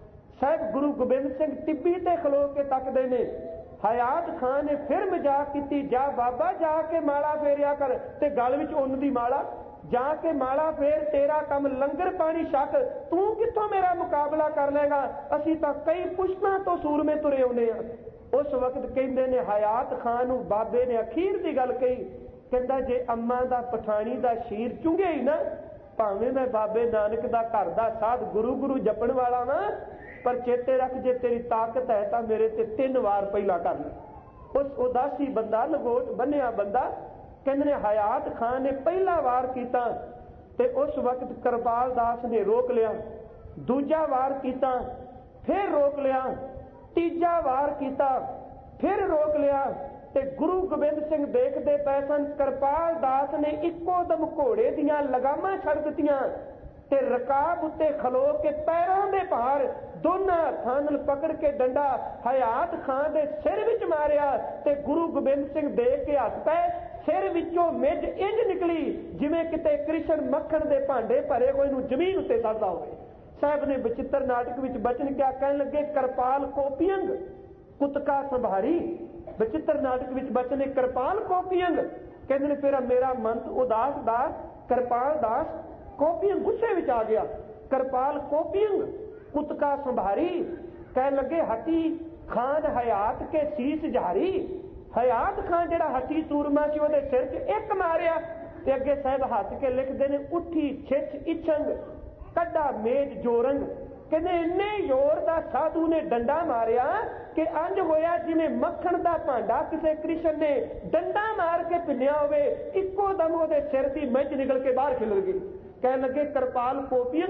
साहब गुरु गोबिंद सिंह टिब्बी ते खलो के तकदे ने। हयात खान ने फिर मजाक की, जा बाबा जाके माला फेरिया कर, ते गल विच उन दी माला, जाके माला फेर, तेरा कम लंगर पानी छक, तू कित्थों मेरा मुकाबला कर लेगा? असीं तां कई पुश्तां तो सूरमे तुरे आउंदे आ। उस वक्त कहंदे ने हयात खान नूं बाबे ने अखीर दी गल कही, कहंदा जे अम्मा दा पठानी दा शीर चुंगे ही ना, भावें मैं बाबे नानक दा घर दा साध गुरु गुरु जपण वाला वां, पर चेते रख जे तेरी ताकत है तां मेरे ते तीन वार पहला कर ले। उस उदासी बंदा लंगोट बन्निया बंदा कहंदे ने हयात खान ने पहला वार कीता ते उस वक्त कृपाल दास ने रोक लिया। दूजा वार कीता फिर रोक लिया, तीजा वार कीता फिर रोक लिया ते गुरु गोबिंद सिंह देखदे पए सन कृपाल दास ने इक्को दम घोड़े दियां लगामां छड़ दित्तियां ते रकाब उत्ते खलो के पैरों दे भार दोनों हत्थां नाल पकड़ के डंडा हयात खान दे सिर विच मारिया ते गुरु गोबिंद सिंह देख के हस पए। सिर विचों मिज इंज निकली जिवें किते कृष्ण मक्खण दे भांडे भरे होए नूं जमीन उत्ते सड़दा होवे। साहब ने बचित्र नाटक विच बचन क्या कहन लगे, कृपाल कोपियंग कुतका संभारी। बचित्र नाटक विच बचन कृपाल कोपियंग कहंदे ने फिर मेरा मंत उदास दास कृपाल दास कोपियंग गुस्से विच आ गया। कृपाल कोपियंग कुतका संभारी कहन लगे हटी खान हयात के शीश जहारी। हयात खान जिहड़ा हटी सूरमा सी उहदे सिर च एक मारिया ते अगे साहब हथ के लिखदे ने उठी छिछ इछंग कड्डा मेज जोरंग। कहंदे इन्ने जोर दा साधु ने डंडा मारिया कि अंज होया जिवें मक्खण दा भांडा किसे कृष्ण ने डंडा मार के पिन्निया होवे, इक्को दम उहदे सिर दी मिंज निकल के बाहर खिलर गई। कहन लगे कृपाल कोपियंग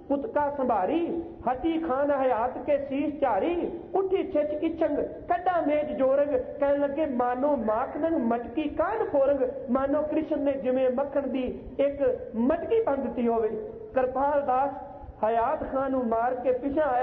पुतका संभारी, हटी खान हयात के शीश चारी, उठी छिच इछंग कड्डा मेज जोरंग, कहन लगे मानो माखनंग मटकी कान फोरंग। मानो कृष्ण ने जिवें मक्खण दी एक मटकी बन दिती होवे। कृपाल दास हयात खान नूं मार के पिछा